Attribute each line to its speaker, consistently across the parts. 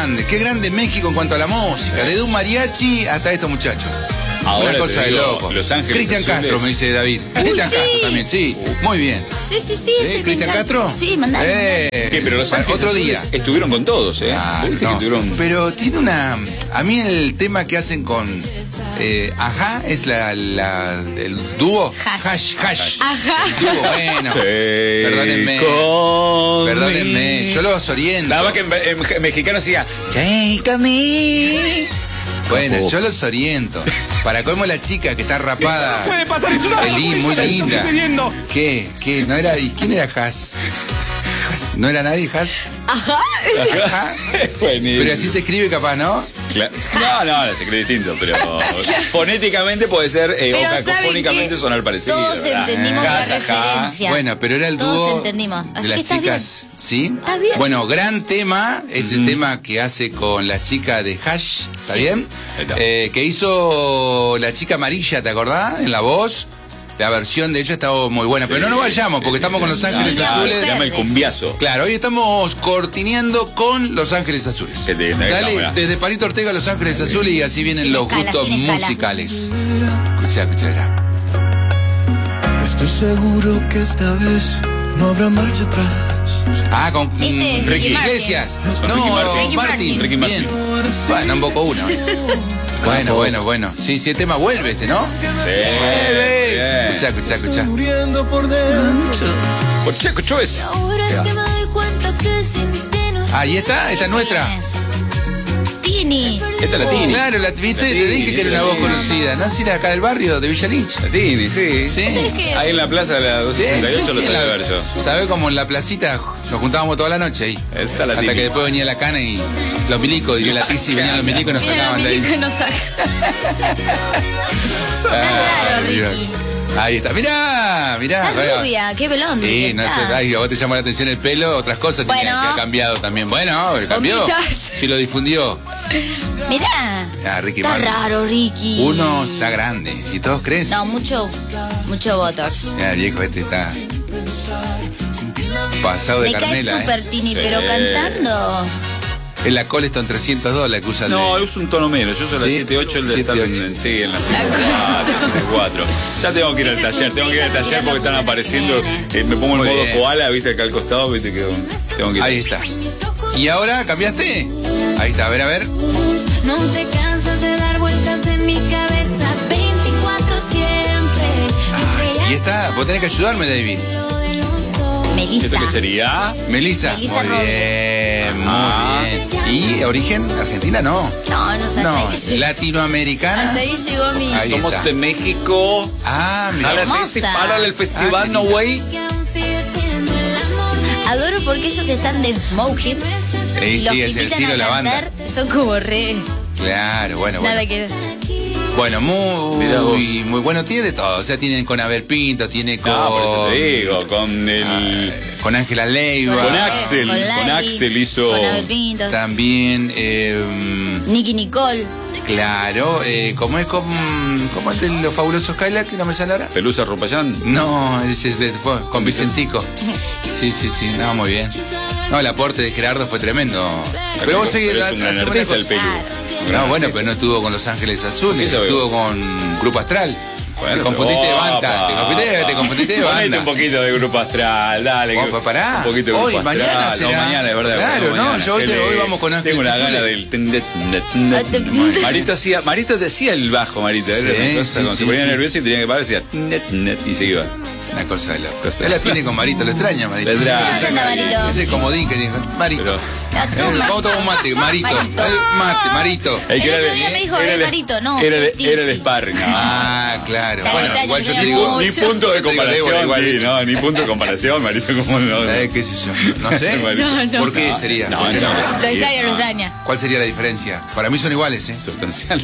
Speaker 1: qué grande México en cuanto a la música. Desde un mariachi hasta estos muchachos.
Speaker 2: Ahora
Speaker 1: una cosa de loco.
Speaker 2: Los Ángeles
Speaker 1: Cristian
Speaker 2: Azules.
Speaker 1: Castro, me dice David. Cristian Castro también, sí. Muy bien.
Speaker 3: Sí,
Speaker 1: ¿Cristian Castro?
Speaker 3: Sí, mandale.
Speaker 2: Sí, pero Los Ángeles
Speaker 1: otro día.
Speaker 2: Azules estuvieron con todos,
Speaker 1: Ah,
Speaker 2: ¿Viste
Speaker 1: no.
Speaker 2: que estuvieron...
Speaker 1: Pero tiene una... A mí el tema que hacen con... Ajá, es el dúo.
Speaker 3: Hash.
Speaker 1: Hash.
Speaker 3: Ajá.
Speaker 1: El dúo, bueno. Perdónenme. Perdónenme. Yo los oriento.
Speaker 2: Nada más que en mexicano decía, take me.
Speaker 1: Bueno, yo los oriento. Para cómo la chica que está rapada.
Speaker 4: Puede pasar eso, no,
Speaker 1: Muy linda.
Speaker 4: estoy pidiendo.
Speaker 1: ¿Qué? ¿No era? ¿Y quién era Hash? ¿No era nadie Hash?
Speaker 3: Ajá.
Speaker 1: Ajá.
Speaker 2: Buenísimo.
Speaker 1: Pero así se escribe capaz, ¿no?
Speaker 2: No, se escribe distinto, pero fonéticamente puede ser, o
Speaker 3: Pero ¿saben
Speaker 2: cacofónicamente
Speaker 3: qué?
Speaker 2: sonar parecido.
Speaker 3: Todos
Speaker 2: ¿verdad?
Speaker 3: entendimos la
Speaker 2: Ajá.
Speaker 3: referencia.
Speaker 1: Bueno, pero era el
Speaker 3: Todos
Speaker 1: dúo
Speaker 3: entendimos. Así
Speaker 1: de las
Speaker 3: que estás
Speaker 1: chicas, ¿sí?
Speaker 3: Estás bien.
Speaker 1: Bueno, gran tema, es el tema que hace con la chica de Hash, ¿está
Speaker 3: Sí.
Speaker 1: bien?
Speaker 2: Ahí está.
Speaker 1: Que hizo la chica amarilla, ¿te acordás? En la voz. La versión de ella estaba muy buena, pero no nos vayamos porque estamos con Los Ángeles
Speaker 3: no,
Speaker 1: Azules.
Speaker 2: Se llama el cumbiazo.
Speaker 1: Claro, hoy estamos cortineando con Los Ángeles Azules.
Speaker 2: Qué linda,
Speaker 1: Dale,
Speaker 2: mira.
Speaker 1: desde Palito Ortega a Los Ángeles Azules y así vienen
Speaker 3: Sin
Speaker 1: los
Speaker 3: escala,
Speaker 1: gustos
Speaker 3: sin escala.
Speaker 1: musicales. Escuchá, verá.
Speaker 5: Estoy seguro que esta vez no habrá marcha atrás.
Speaker 1: Ah, con
Speaker 3: Este es
Speaker 1: Ricky
Speaker 3: Ricky Martin.
Speaker 1: Iglesias.
Speaker 2: Con
Speaker 1: No,
Speaker 2: Ricky
Speaker 3: Martin.
Speaker 2: Ricky Martin.
Speaker 1: Bien. Bueno, un poco uno. Bueno. Sí, el tema vuelve ¿no?
Speaker 2: Bien.
Speaker 1: Escuchá.
Speaker 5: Muriendo por dentro.
Speaker 2: Por Checo Choes.
Speaker 3: Ahora es que me doy cuenta que sin ti no sé.
Speaker 1: Ahí está, esta es nuestra.
Speaker 3: Tini.
Speaker 2: Esta es la Tini.
Speaker 1: Claro, la viste, te
Speaker 2: Tini,
Speaker 1: dije que era una voz conocida. ¿No? Si era acá del barrio, de Villa Lynch.
Speaker 2: La Tini, sí.
Speaker 1: Sí.
Speaker 3: ¿Sabes qué?
Speaker 2: Ahí en la plaza de la 268 lo sabía ver yo.
Speaker 1: ¿Sabe cómo en la placita nos juntábamos toda la noche ahí?
Speaker 2: Esta es la
Speaker 1: Hasta
Speaker 2: Tini.
Speaker 1: que después venía la cana y los milicos, diría la Tizi, venían los milicos y nos sacaban de ahí.
Speaker 3: nos saca.
Speaker 1: Ah,
Speaker 3: Claro,
Speaker 1: mira.
Speaker 3: Ricky.
Speaker 1: Ahí está. Mirá.
Speaker 3: Está rubia, qué pelón.
Speaker 1: Sí, no sé, ay, a vos te llama la atención el pelo, otras cosas
Speaker 3: Bueno.
Speaker 1: que ha cambiado también. Bueno, cambió.
Speaker 3: Gomitas.
Speaker 1: Si lo difundió.
Speaker 3: Mirá.
Speaker 1: Ah, Ricky
Speaker 3: Está
Speaker 1: Martin.
Speaker 3: raro, Ricky.
Speaker 1: Uno está grande y todos crecen.
Speaker 3: No, mucho botox.
Speaker 1: Mira, el viejo este está pasado de
Speaker 3: Me cae
Speaker 1: carnela.
Speaker 3: súper Tini,
Speaker 2: Sí.
Speaker 3: pero cantando.
Speaker 1: Es la Coleston $300 que usa el
Speaker 2: No,
Speaker 1: de-
Speaker 2: es un tono menos. Yo soy la
Speaker 1: Sí,
Speaker 2: 78, el de estar
Speaker 1: 78.
Speaker 2: sí, en la 74. Ya tengo que ir al
Speaker 3: Ese es un
Speaker 2: taller, tengo que ir al
Speaker 3: seis,
Speaker 2: taller porque están
Speaker 3: tirando
Speaker 2: apareciendo.
Speaker 3: fusiones
Speaker 2: Me pongo en
Speaker 1: Muy
Speaker 2: modo
Speaker 1: bien.
Speaker 2: koala, viste, acá al costado, viste que tengo que ir.
Speaker 1: Ahí está. ¿Y ahora cambiaste? Ahí está, a ver.
Speaker 6: No te cansas de dar vueltas en mi cabeza 24 siempre.
Speaker 1: Y está, vos tenés que ayudarme, David.
Speaker 3: Melissa.
Speaker 2: ¿Esto qué sería?
Speaker 1: Melissa.
Speaker 3: Melissa
Speaker 1: Muy bien,
Speaker 2: Ah.
Speaker 1: muy bien. ¿Y origen? ¿Argentina? No.
Speaker 3: No,
Speaker 1: No,
Speaker 3: hasta
Speaker 1: latinoamericana.
Speaker 3: ahí llegó mi...
Speaker 1: Ahí
Speaker 2: Somos
Speaker 1: está.
Speaker 2: de México.
Speaker 1: Ah, mira.
Speaker 3: Hermosa.
Speaker 2: Para el festival,
Speaker 1: Ah,
Speaker 2: no way.
Speaker 3: Adoro porque ellos están de smoking. Y los
Speaker 1: Sí,
Speaker 3: que
Speaker 1: es el
Speaker 3: invitan
Speaker 1: estilo
Speaker 3: a
Speaker 1: de la banda.
Speaker 3: cantar son como re...
Speaker 1: Claro, bueno.
Speaker 3: Nada que ver.
Speaker 1: Bueno,
Speaker 2: Mirá vos.
Speaker 1: muy bueno. Tiene de todo. O sea, tienen con Abel Pinto, tiene con...
Speaker 2: No, por eso te digo, con el...
Speaker 1: Con Ángela Leiva.
Speaker 2: Con Axel, con
Speaker 3: Lali,
Speaker 2: Axel hizo-
Speaker 3: Con Abel Pintos.
Speaker 1: También,
Speaker 3: Nicky Nicole.
Speaker 1: claro, ¿cómo es de los fabulosos Cadillacs? ¿No me sale ahora?
Speaker 2: Pelusa Rupayán.
Speaker 1: No, ese es con Vicentico. Sí, no, muy bien. No, el aporte de Gerardo fue tremendo. Pero vos seguís...
Speaker 2: Pero es un gran
Speaker 1: haceme una
Speaker 2: artista el
Speaker 1: cosa.
Speaker 2: Pelu.
Speaker 1: No, bueno, pero no estuvo con Los Ángeles Azules,
Speaker 2: ¿Qué sabe?
Speaker 1: estuvo con Grupo Astral.
Speaker 2: Bueno,
Speaker 1: te confundiste de banca, te confundiste de
Speaker 2: Ponete
Speaker 1: banda.
Speaker 2: un poquito de Grupo Astral, dale.
Speaker 1: Vos, pará.
Speaker 2: Un poquito de
Speaker 1: Hoy,
Speaker 2: Grupo
Speaker 1: mañana
Speaker 2: Astral.
Speaker 1: será.
Speaker 2: No, mañana, de verdad.
Speaker 1: Claro,
Speaker 2: bueno,
Speaker 1: no,
Speaker 2: mañana.
Speaker 1: yo hoy vamos con Ángeles
Speaker 2: Tengo una
Speaker 1: Azules.
Speaker 2: gana del... Marito decía el bajo, Marito. Era
Speaker 1: Sí,
Speaker 2: una cosa,
Speaker 1: sí,
Speaker 2: cuando
Speaker 1: sí,
Speaker 2: se ponía
Speaker 1: sí.
Speaker 2: nervioso y tenía que parar, decía... Y se iba.
Speaker 1: Una cosa de loco.
Speaker 2: Cosa.
Speaker 1: Él la tiene con Marito, lo extraña, Marito.
Speaker 2: Lo extraña.
Speaker 3: ¿Qué onda, Marito?
Speaker 1: Ese comodín que dijo, Marito.
Speaker 2: Pero-
Speaker 1: ¿Cómo toma un mate? Marito.
Speaker 3: Marito.
Speaker 1: Mate, Marito.
Speaker 2: El que
Speaker 3: El
Speaker 2: era
Speaker 3: otro día me dijo,
Speaker 2: era
Speaker 3: Marito, no,
Speaker 2: Era
Speaker 3: Festici.
Speaker 2: el sparring.
Speaker 1: Ah, claro.
Speaker 3: Ya
Speaker 1: Bueno,
Speaker 3: me extraño,
Speaker 1: igual yo
Speaker 3: me
Speaker 1: te
Speaker 3: extraño
Speaker 1: digo,
Speaker 3: mucho.
Speaker 2: Ni punto de
Speaker 1: Yo te digo,
Speaker 2: comparación,
Speaker 1: Débora, igual.
Speaker 2: sí, no, ni punto de comparación, Marito, como no.
Speaker 1: qué sé yo. No sé.
Speaker 2: Marito.
Speaker 1: ¿Por qué sería?
Speaker 2: No,
Speaker 1: ¿Por qué
Speaker 2: no.
Speaker 3: Lo extraña.
Speaker 1: ¿Cuál sería la diferencia? Para mí son iguales, ¿eh?
Speaker 2: Sustancial.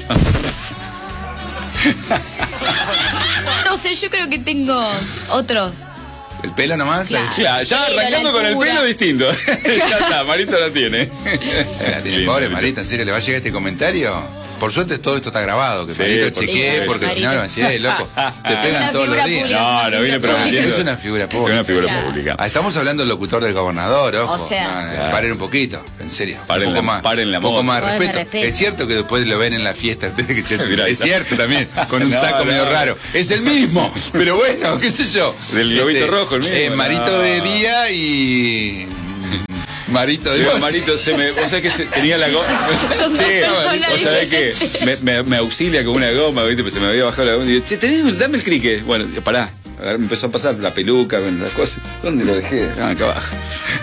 Speaker 3: No sé, yo creo que tengo otros.
Speaker 1: ¿El pelo nomás?
Speaker 3: Claro.
Speaker 2: Ya, ya
Speaker 3: Sí,
Speaker 2: arrancando
Speaker 3: la
Speaker 2: con el
Speaker 3: altura.
Speaker 2: pelo distinto. Ya está, Marito la tiene.
Speaker 1: La tiene,
Speaker 2: Lindo,
Speaker 1: pobre
Speaker 2: lindo.
Speaker 1: Marita, ¿en serio le va a llegar este comentario? Por suerte todo esto está grabado, que
Speaker 2: Sí,
Speaker 1: Marito
Speaker 2: por
Speaker 1: chequee,
Speaker 3: supuesto.
Speaker 1: porque si no,
Speaker 3: Marito.
Speaker 1: van a decir, loco, te pegan
Speaker 3: Una
Speaker 1: todos los
Speaker 3: figura
Speaker 1: días.
Speaker 3: pública.
Speaker 2: No, viene prometiendo.
Speaker 1: Es una figura
Speaker 2: Es
Speaker 1: pública.
Speaker 2: una figura
Speaker 3: Claro.
Speaker 2: pública.
Speaker 1: Estamos hablando del locutor del gobernador, ojo.
Speaker 3: O sea.
Speaker 1: No,
Speaker 2: Claro.
Speaker 1: paren un poquito, en serio.
Speaker 2: Paren
Speaker 1: un poco
Speaker 2: la-
Speaker 1: más,
Speaker 2: paren la
Speaker 1: un poco
Speaker 2: moda.
Speaker 1: más de
Speaker 3: Un poco de
Speaker 1: respeto.
Speaker 3: respeto.
Speaker 1: Es cierto que después lo ven en la fiesta, ustedes que se
Speaker 2: Mira, ahí
Speaker 1: es
Speaker 2: está.
Speaker 1: cierto también, con un
Speaker 2: No,
Speaker 1: saco
Speaker 2: no.
Speaker 1: medio raro. Es el mismo, pero bueno, qué sé yo.
Speaker 2: Del globito rojo, el mismo.
Speaker 1: Marito
Speaker 2: No.
Speaker 1: de día y Marito de
Speaker 2: Digo,
Speaker 1: noche.
Speaker 2: Marito, vos sabés que tenía la goma. Che, vos sabés que me auxilia con una goma, ¿viste? Pues se me había bajado la goma. Y digo, che, dame el crique. Bueno, pará. A ver, me empezó a pasar la peluca, las cosas. ¿Dónde lo dejé? Acá abajo.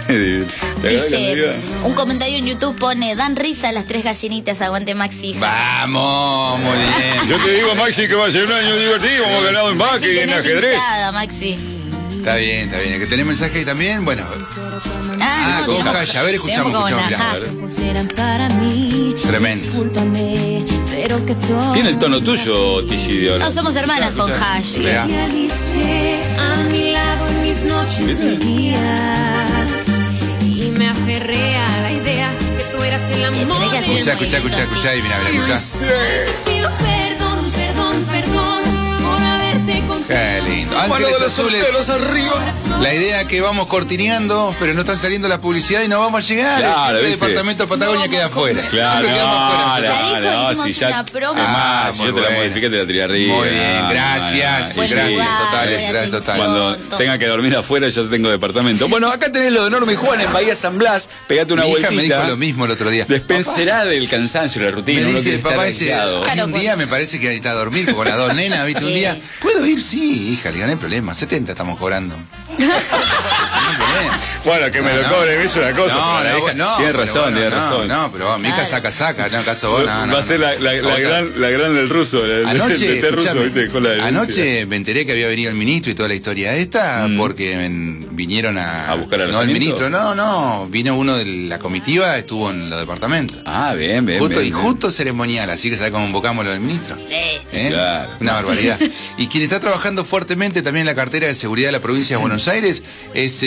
Speaker 6: Dice, un comentario en YouTube pone, dan risa las 3 gallinitas, aguante Maxi.
Speaker 1: Vamos, muy bien.
Speaker 2: Yo te digo, Maxi, que va a ser un año divertido. Hemos ganado en
Speaker 6: Maxi,
Speaker 2: básquet y en
Speaker 6: tenés
Speaker 2: ajedrez.
Speaker 6: hinchada, Maxi.
Speaker 1: Está bien, está bien. ¿Que tenemos mensaje ahí también? Bueno,
Speaker 6: Ah,
Speaker 1: con
Speaker 6: tenemos-
Speaker 1: Jaya. A ver, escuchamos,
Speaker 6: tenemos como
Speaker 1: mirá,
Speaker 6: una
Speaker 1: a ver.
Speaker 6: pusieran para mí.
Speaker 1: Tremendo.
Speaker 6: Discúlpame, pero que todo
Speaker 2: Tiene el tono tuyo, Ticidio.
Speaker 6: No somos hermanas con Hash.
Speaker 1: Mirá.
Speaker 4: Realicé a mi lado en mis noches y días y me aferré a la idea que tú eras el amor
Speaker 6: tenés que
Speaker 4: de
Speaker 6: hacer
Speaker 4: mi
Speaker 1: Escuchá,
Speaker 6: el
Speaker 1: escuchá,
Speaker 6: movimiento
Speaker 1: escuchá, escuchá y mira, escuchá.
Speaker 4: Pido perdón, perdón, perdón por haberte confiado.
Speaker 1: Qué lindo. Ángeles Azules.
Speaker 2: arriba.
Speaker 1: La idea que vamos cortineando, pero no están saliendo la publicidad y no vamos a llegar.
Speaker 2: Claro,
Speaker 1: el
Speaker 2: ¿viste?
Speaker 1: departamento de Patagonia queda afuera.
Speaker 2: Claro,
Speaker 1: Siempre quedamos afuera.
Speaker 6: La dijo, hicimos
Speaker 2: si ya.
Speaker 6: una promo.
Speaker 2: Además, si
Speaker 1: muy
Speaker 2: yo te la
Speaker 1: bueno.
Speaker 2: modifiqué, te la tiré arriba.
Speaker 1: Muy bien, gracias.
Speaker 6: Buen
Speaker 1: Gracias
Speaker 6: lugar,
Speaker 1: totales,
Speaker 6: buena
Speaker 1: gracias totales.
Speaker 2: Cuando
Speaker 6: todo.
Speaker 2: tenga que dormir afuera ya tengo departamento. Bueno, acá tenés lo de Norma y Juan en Bahía San Blas. Pegate una
Speaker 1: Mi hija
Speaker 2: vueltita.
Speaker 1: me dijo lo mismo el otro día.
Speaker 2: Despensará del cansancio, la rutina.
Speaker 1: Me
Speaker 2: uno
Speaker 1: dice,
Speaker 2: quiere estar
Speaker 1: papá, dice,
Speaker 2: aislado.
Speaker 1: "Ay, un día me parece que necesita dormir con las dos nenas, ¿viste? Un
Speaker 6: Sí.
Speaker 1: día, ¿puedo ir? Sí, hija, le digo, no hay problema, 70 estamos cobrando. No hay problema.
Speaker 2: Bueno, que me lo cobre, es una cosa.
Speaker 1: No,
Speaker 2: pero la
Speaker 1: no,
Speaker 2: hija-
Speaker 1: no,
Speaker 2: Tienes
Speaker 1: pero
Speaker 2: razón,
Speaker 1: bueno,
Speaker 2: tienes razón.
Speaker 1: No, pero mi hija saca, no, acaso vos, no, no.
Speaker 2: Va a ser la gran del ruso,
Speaker 1: Anoche,
Speaker 2: del té ruso,
Speaker 1: escuchame,
Speaker 2: ¿viste? Con la denuncia.
Speaker 1: anoche me enteré que había venido el ministro y toda la historia esta, porque vinieron
Speaker 2: ¿A buscar
Speaker 1: No, el
Speaker 2: alojamiento?
Speaker 1: ministro, no, vino uno de la comitiva, estuvo en los departamentos.
Speaker 2: Ah, bien, bien.
Speaker 1: Justo,
Speaker 2: bien,
Speaker 1: y
Speaker 2: bien.
Speaker 1: justo ceremonial, así que ¿sabes cómo invocamos lo del ministro? ¿Eh?
Speaker 2: Claro.
Speaker 1: Una barbaridad. Y quien está trabajando fuertemente también en la cartera de seguridad de la provincia de Buenos Aires es.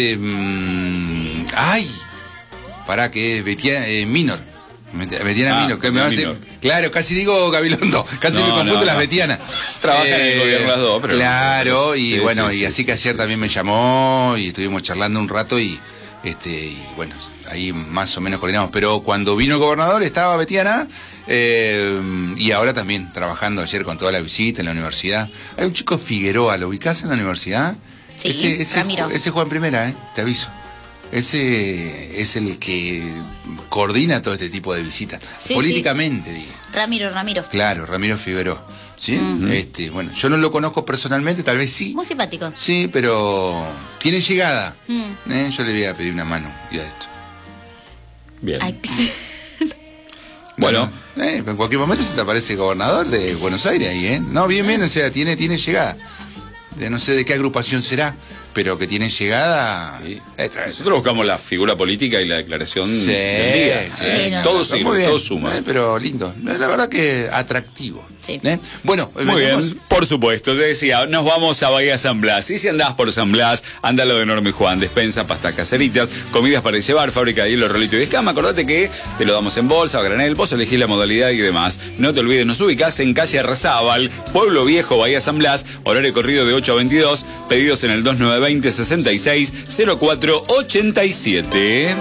Speaker 1: Pará, que es Minor. Betiana Minor, que me va a hacer.
Speaker 2: Minor.
Speaker 1: Claro, casi digo Gabilondo, casi
Speaker 2: No,
Speaker 1: me confundo
Speaker 2: no,
Speaker 1: las
Speaker 2: no.
Speaker 1: Betianas.
Speaker 2: Trabajan en el gobierno las dos, pero.
Speaker 1: Claro, y
Speaker 2: Sí,
Speaker 1: bueno,
Speaker 2: sí,
Speaker 1: y
Speaker 2: sí,
Speaker 1: así
Speaker 2: sí,
Speaker 1: que
Speaker 2: sí.
Speaker 1: ayer también me llamó y estuvimos charlando un rato y bueno, ahí más o menos coordinamos. Pero cuando vino el gobernador estaba Betiana y ahora también trabajando ayer con toda la visita en la universidad. Hay un chico Figueroa, ¿lo ubicás en la universidad?
Speaker 6: Sí, Ramiro.
Speaker 1: Ese juega en primera, te aviso. Ese es el que coordina todo este tipo de visitas.
Speaker 6: Sí,
Speaker 1: Políticamente, digo.
Speaker 6: Ramiro.
Speaker 1: Claro, Ramiro Figueroa. ¿Sí? Bueno, yo no lo conozco personalmente, tal vez sí.
Speaker 6: Muy simpático.
Speaker 1: Sí, pero tiene llegada.
Speaker 6: Mm.
Speaker 1: Yo le voy a pedir una mano y a esto.
Speaker 2: Bien.
Speaker 6: Ay,
Speaker 2: Bueno.
Speaker 1: En cualquier momento se te aparece gobernador de Buenos Aires ahí, ¿eh? No, bien, o sea, tiene llegada. No sé de qué agrupación será, pero que tiene llegada.
Speaker 2: Sí. Nosotros buscamos la figura política y la declaración
Speaker 1: Sí,
Speaker 2: del día.
Speaker 1: sí.
Speaker 2: Todo
Speaker 1: Muy
Speaker 2: sirve,
Speaker 1: bien,
Speaker 2: todo suma.
Speaker 1: pero lindo. La verdad que atractivo.
Speaker 6: Sí.
Speaker 1: Bueno,
Speaker 2: Muy bien, por supuesto, te decía, nos vamos a Bahía San Blas. Y si andás por San Blas, anda lo de Norma y Juan, despensa, pastas caseritas, comidas para llevar, fábrica de hielo, rolito y escama. Acordate que te lo damos en bolsa o a granel, vos elegís la modalidad y demás. No te olvides, nos ubicás en calle Arrazábal, Pueblo Viejo, Bahía San Blas, horario corrido de 8 a 22, pedidos en el 2920 66 04 87.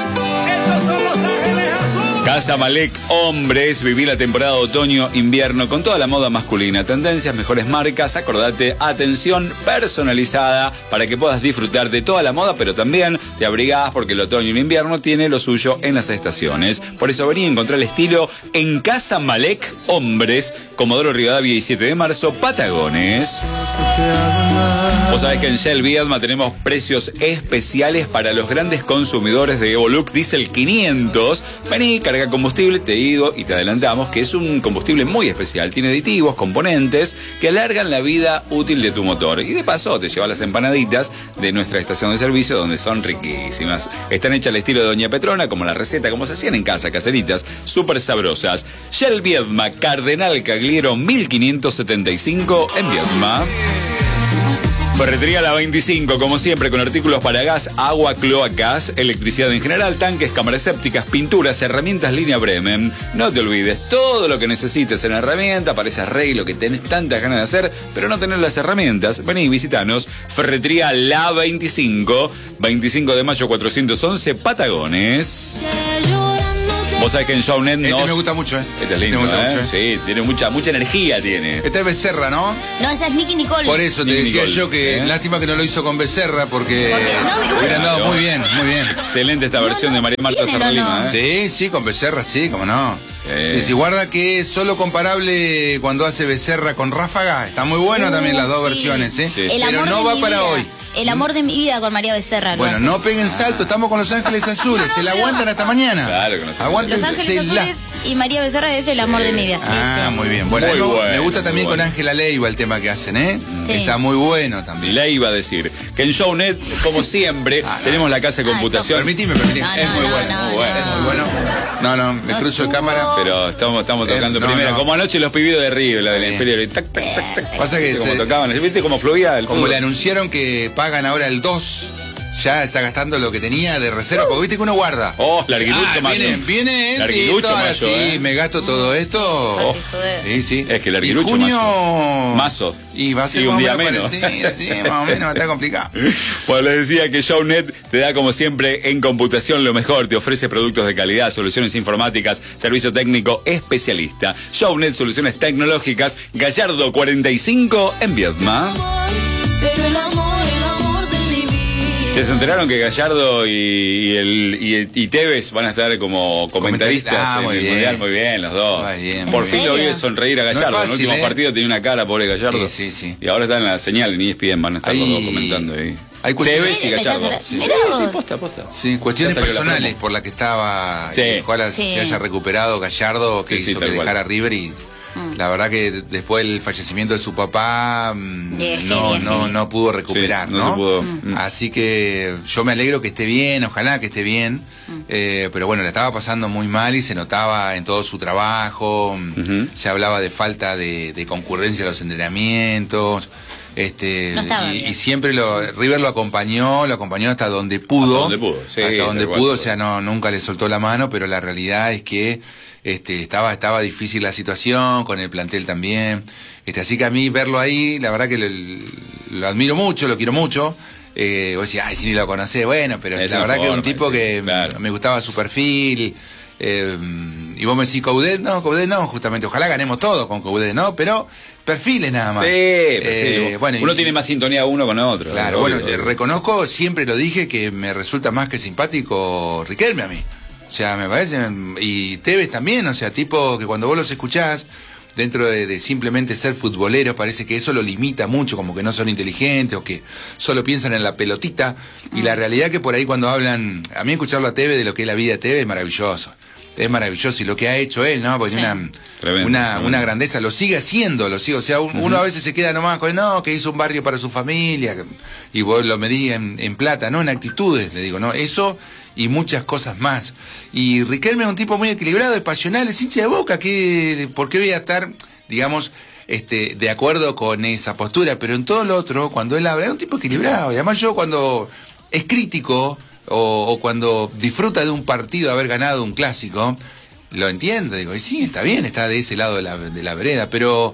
Speaker 2: Casa Malek Hombres, viví la temporada otoño-invierno con toda la moda masculina, tendencias, mejores marcas, acordate, atención personalizada para que puedas disfrutar de toda la moda, pero también te abrigás porque el otoño y el invierno tiene lo suyo en las estaciones. Por eso vení a encontrar el estilo en Casa Malek Hombres, Comodoro Rivadavia y 7 de marzo, Patagones. Vos sabés que en Shell Viedma tenemos precios especiales para los grandes consumidores de Evoluc Diesel 500. Vení, carga combustible, te digo y te adelantamos que es un combustible muy especial. Tiene aditivos, componentes que alargan la vida útil de tu motor. Y de paso te lleva las empanaditas de nuestra estación de servicio donde son riquísimas. Están hechas al estilo de Doña Petrona, como la receta, como se hacían en casa, caseritas, súper sabrosas. Shell Viedma, Cardenal Cagliero 1575 en Viedma. Ferretería La 25, como siempre, con artículos para gas, agua, cloacas, electricidad en general, tanques, cámaras sépticas, pinturas, herramientas línea Bremen. No te olvides, todo lo que necesites en herramienta para ese arreglo que tenés tantas ganas de hacer, pero no tenés las herramientas. Vení y visitanos. Ferretería La 25, 25 de mayo 411, Patagones. Vos sabés que en Shownet nos...
Speaker 1: me gusta mucho,
Speaker 2: Este es lindo,
Speaker 1: me gusta mucho,
Speaker 2: Sí, tiene mucha energía, tiene.
Speaker 1: Este es Becerra, ¿no?
Speaker 3: No, esa es Nicky Nicole.
Speaker 1: Por eso te
Speaker 2: Nicky
Speaker 1: decía
Speaker 2: Nicole,
Speaker 1: yo que lástima que no lo hizo con Becerra porque
Speaker 3: no,
Speaker 1: hubiera andado
Speaker 2: claro.
Speaker 1: muy bien, muy bien.
Speaker 2: Excelente esta versión de María Marta
Speaker 3: ¿tiene o
Speaker 2: Serralima,
Speaker 3: no?
Speaker 1: Sí, con Becerra, sí, cómo no.
Speaker 2: Sí.
Speaker 1: Sí, guarda que es solo comparable cuando hace Becerra con Ráfaga. Está muy bueno también las dos
Speaker 3: sí.
Speaker 1: versiones, ¿eh?
Speaker 2: Sí.
Speaker 3: El
Speaker 1: Pero
Speaker 3: amor
Speaker 1: no
Speaker 3: de
Speaker 1: va
Speaker 3: mi
Speaker 1: para
Speaker 3: vida.
Speaker 1: hoy.
Speaker 3: El amor de mi vida con María Becerra. lo
Speaker 1: Bueno,
Speaker 3: hace.
Speaker 1: no peguen salto, estamos con Los Ángeles Azules, se la aguantan hasta mañana.
Speaker 2: Claro, con Los
Speaker 1: Aguántense
Speaker 3: Los Ángeles
Speaker 1: la-
Speaker 3: Azules y María Becerra es el amor de mi vida.
Speaker 1: Ah,
Speaker 3: Sí, sí.
Speaker 1: muy bien. Bueno,
Speaker 2: Muy
Speaker 1: algo-
Speaker 2: bueno,
Speaker 1: me gusta también
Speaker 2: muy
Speaker 1: con
Speaker 2: bueno.
Speaker 1: Ángela Leiva el tema que hacen, ¿eh?
Speaker 3: Sí.
Speaker 1: Está muy bueno también.
Speaker 2: Le iba a decir que en Shownet, como siempre, tenemos la casa de computación.
Speaker 1: Permitime.
Speaker 3: No,
Speaker 1: es muy
Speaker 3: no,
Speaker 1: bueno,
Speaker 3: no,
Speaker 1: muy bueno,
Speaker 3: no.
Speaker 1: es muy bueno. No, me cruzo de cámara.
Speaker 2: Pero estamos tocando
Speaker 1: no,
Speaker 2: primero.
Speaker 1: no.
Speaker 2: Como anoche los pibidos de Río, la del
Speaker 1: Bien.
Speaker 2: inferior. Y tac, tac, tac, tac.
Speaker 1: Pasa que
Speaker 2: ¿Viste cómo
Speaker 1: se-
Speaker 2: tocaban? ¿Viste cómo fluía el
Speaker 1: Como
Speaker 2: fútbol?
Speaker 1: le anunciaron que pagan ahora el 2, ya está gastando lo que tenía de reserva, porque viste que uno guarda.
Speaker 2: Oh, larguirucho, mazo.
Speaker 1: Viene
Speaker 2: Larguirucho,
Speaker 1: ahora
Speaker 2: mazo,
Speaker 1: sí, me gasto todo esto.
Speaker 3: Ay, qué joder.
Speaker 1: Sí.
Speaker 2: Es que el
Speaker 1: Y
Speaker 2: larguirucho,
Speaker 1: junio...
Speaker 2: mazo.
Speaker 1: Y va a ser
Speaker 2: Y un
Speaker 1: más o
Speaker 2: día
Speaker 1: menos
Speaker 2: menos.
Speaker 1: parecido, sí, más o menos, va a estar complicado.
Speaker 2: Bueno, les decía que Shownet te da como siempre en computación lo mejor, te ofrece productos de calidad, soluciones informáticas, servicio técnico especialista. Shownet, soluciones tecnológicas, Gallardo 45 en Viedma.
Speaker 6: Pero el amor de mi vida.
Speaker 2: ¿Se enteraron que Gallardo y Tevez van a estar como comentaristas
Speaker 1: Ah,
Speaker 2: en
Speaker 1: muy
Speaker 2: el
Speaker 1: bien.
Speaker 2: Mundial? Muy bien, los dos.
Speaker 1: Muy bien.
Speaker 2: Por
Speaker 3: ¿En
Speaker 2: fin lo
Speaker 3: serio?
Speaker 2: vi sonreír a
Speaker 1: No es
Speaker 2: Gallardo.
Speaker 1: fácil,
Speaker 2: en el último
Speaker 1: ¿eh?
Speaker 2: partido tenía una cara, pobre Gallardo.
Speaker 1: Sí.
Speaker 2: Y ahora está en la señal, en ESPN van a estar los
Speaker 1: Hay-
Speaker 2: dos comentando ahí.
Speaker 1: hay cuestiones-
Speaker 2: Tevez y Gallardo.
Speaker 3: Sí,
Speaker 2: Sí,
Speaker 3: mirá vos.
Speaker 2: sí, posta.
Speaker 1: Sí, cuestiones
Speaker 2: Ya salió la
Speaker 1: personales
Speaker 2: promo.
Speaker 1: por la que estaba,
Speaker 2: Sí.
Speaker 1: y ojalá
Speaker 3: Sí.
Speaker 1: se haya recuperado Gallardo, que
Speaker 2: Sí,
Speaker 1: hizo
Speaker 2: tal
Speaker 1: que
Speaker 2: cual.
Speaker 1: dejara River y la verdad que después del fallecimiento de su papá
Speaker 3: Heavy, heavy.
Speaker 1: no pudo recuperar,
Speaker 2: Sí, no se pudo.
Speaker 1: Así que yo me alegro que esté bien, ojalá que esté bien, pero bueno, la estaba pasando muy mal y se notaba en todo su trabajo, se hablaba de falta de concurrencia a los entrenamientos.
Speaker 3: No estaba bien.
Speaker 1: Y siempre River lo acompañó hasta donde pudo.
Speaker 2: Hasta donde pudo, sí,
Speaker 1: hasta donde
Speaker 2: tal cual.
Speaker 1: pudo, o sea, nunca le soltó la mano, pero la realidad es que estaba difícil la situación, con el plantel también. Así que a mí verlo ahí, la verdad que lo admiro mucho, lo quiero mucho. Vos decís, ay, si ni lo conocés, bueno, pero
Speaker 2: Es
Speaker 1: la
Speaker 2: una
Speaker 1: verdad que es un
Speaker 2: forma,
Speaker 1: tipo
Speaker 2: sí,
Speaker 1: que
Speaker 2: claro.
Speaker 1: me gustaba su perfil. Y vos me decís, Coudet no, justamente, ojalá ganemos todo con Coudet, ¿no? Pero perfiles nada más.
Speaker 2: Sí, perfil.
Speaker 1: Bueno,
Speaker 2: Uno
Speaker 1: y-
Speaker 2: tiene más sintonía uno con otro.
Speaker 1: Claro,
Speaker 2: obvio,
Speaker 1: bueno,
Speaker 2: obvio.
Speaker 1: reconozco, siempre lo dije, que me resulta más que simpático Riquelme a mí. O sea, me parece, y Tevez también, o sea, tipo que cuando vos los escuchás, dentro de simplemente ser futboleros, parece que eso lo limita mucho, como que no son inteligentes o que solo piensan en la pelotita. Y la realidad que por ahí cuando hablan, a mí escucharlo a Tevez de lo que es la vida de Tevez es maravilloso. Es maravilloso y lo que ha hecho él, ¿no? Porque
Speaker 3: Sí.
Speaker 1: tiene
Speaker 2: Tremendo,
Speaker 1: una
Speaker 2: tremendo.
Speaker 1: grandeza, lo sigue haciendo, o sea, uno a veces se queda nomás con, no, que hizo un barrio para su familia, y vos lo medís en plata, no, en actitudes, le digo, ¿no? Eso y muchas cosas más. Y Riquelme es un tipo muy equilibrado, es pasional, es hincha de Boca, ¿por qué voy a estar, digamos, de acuerdo con esa postura? Pero en todo lo otro, cuando él habla, es un tipo equilibrado, y además yo cuando es crítico, o cuando disfruta de un partido, de haber ganado un clásico, lo entiendo, digo, y sí, está bien, está de ese lado de la vereda, pero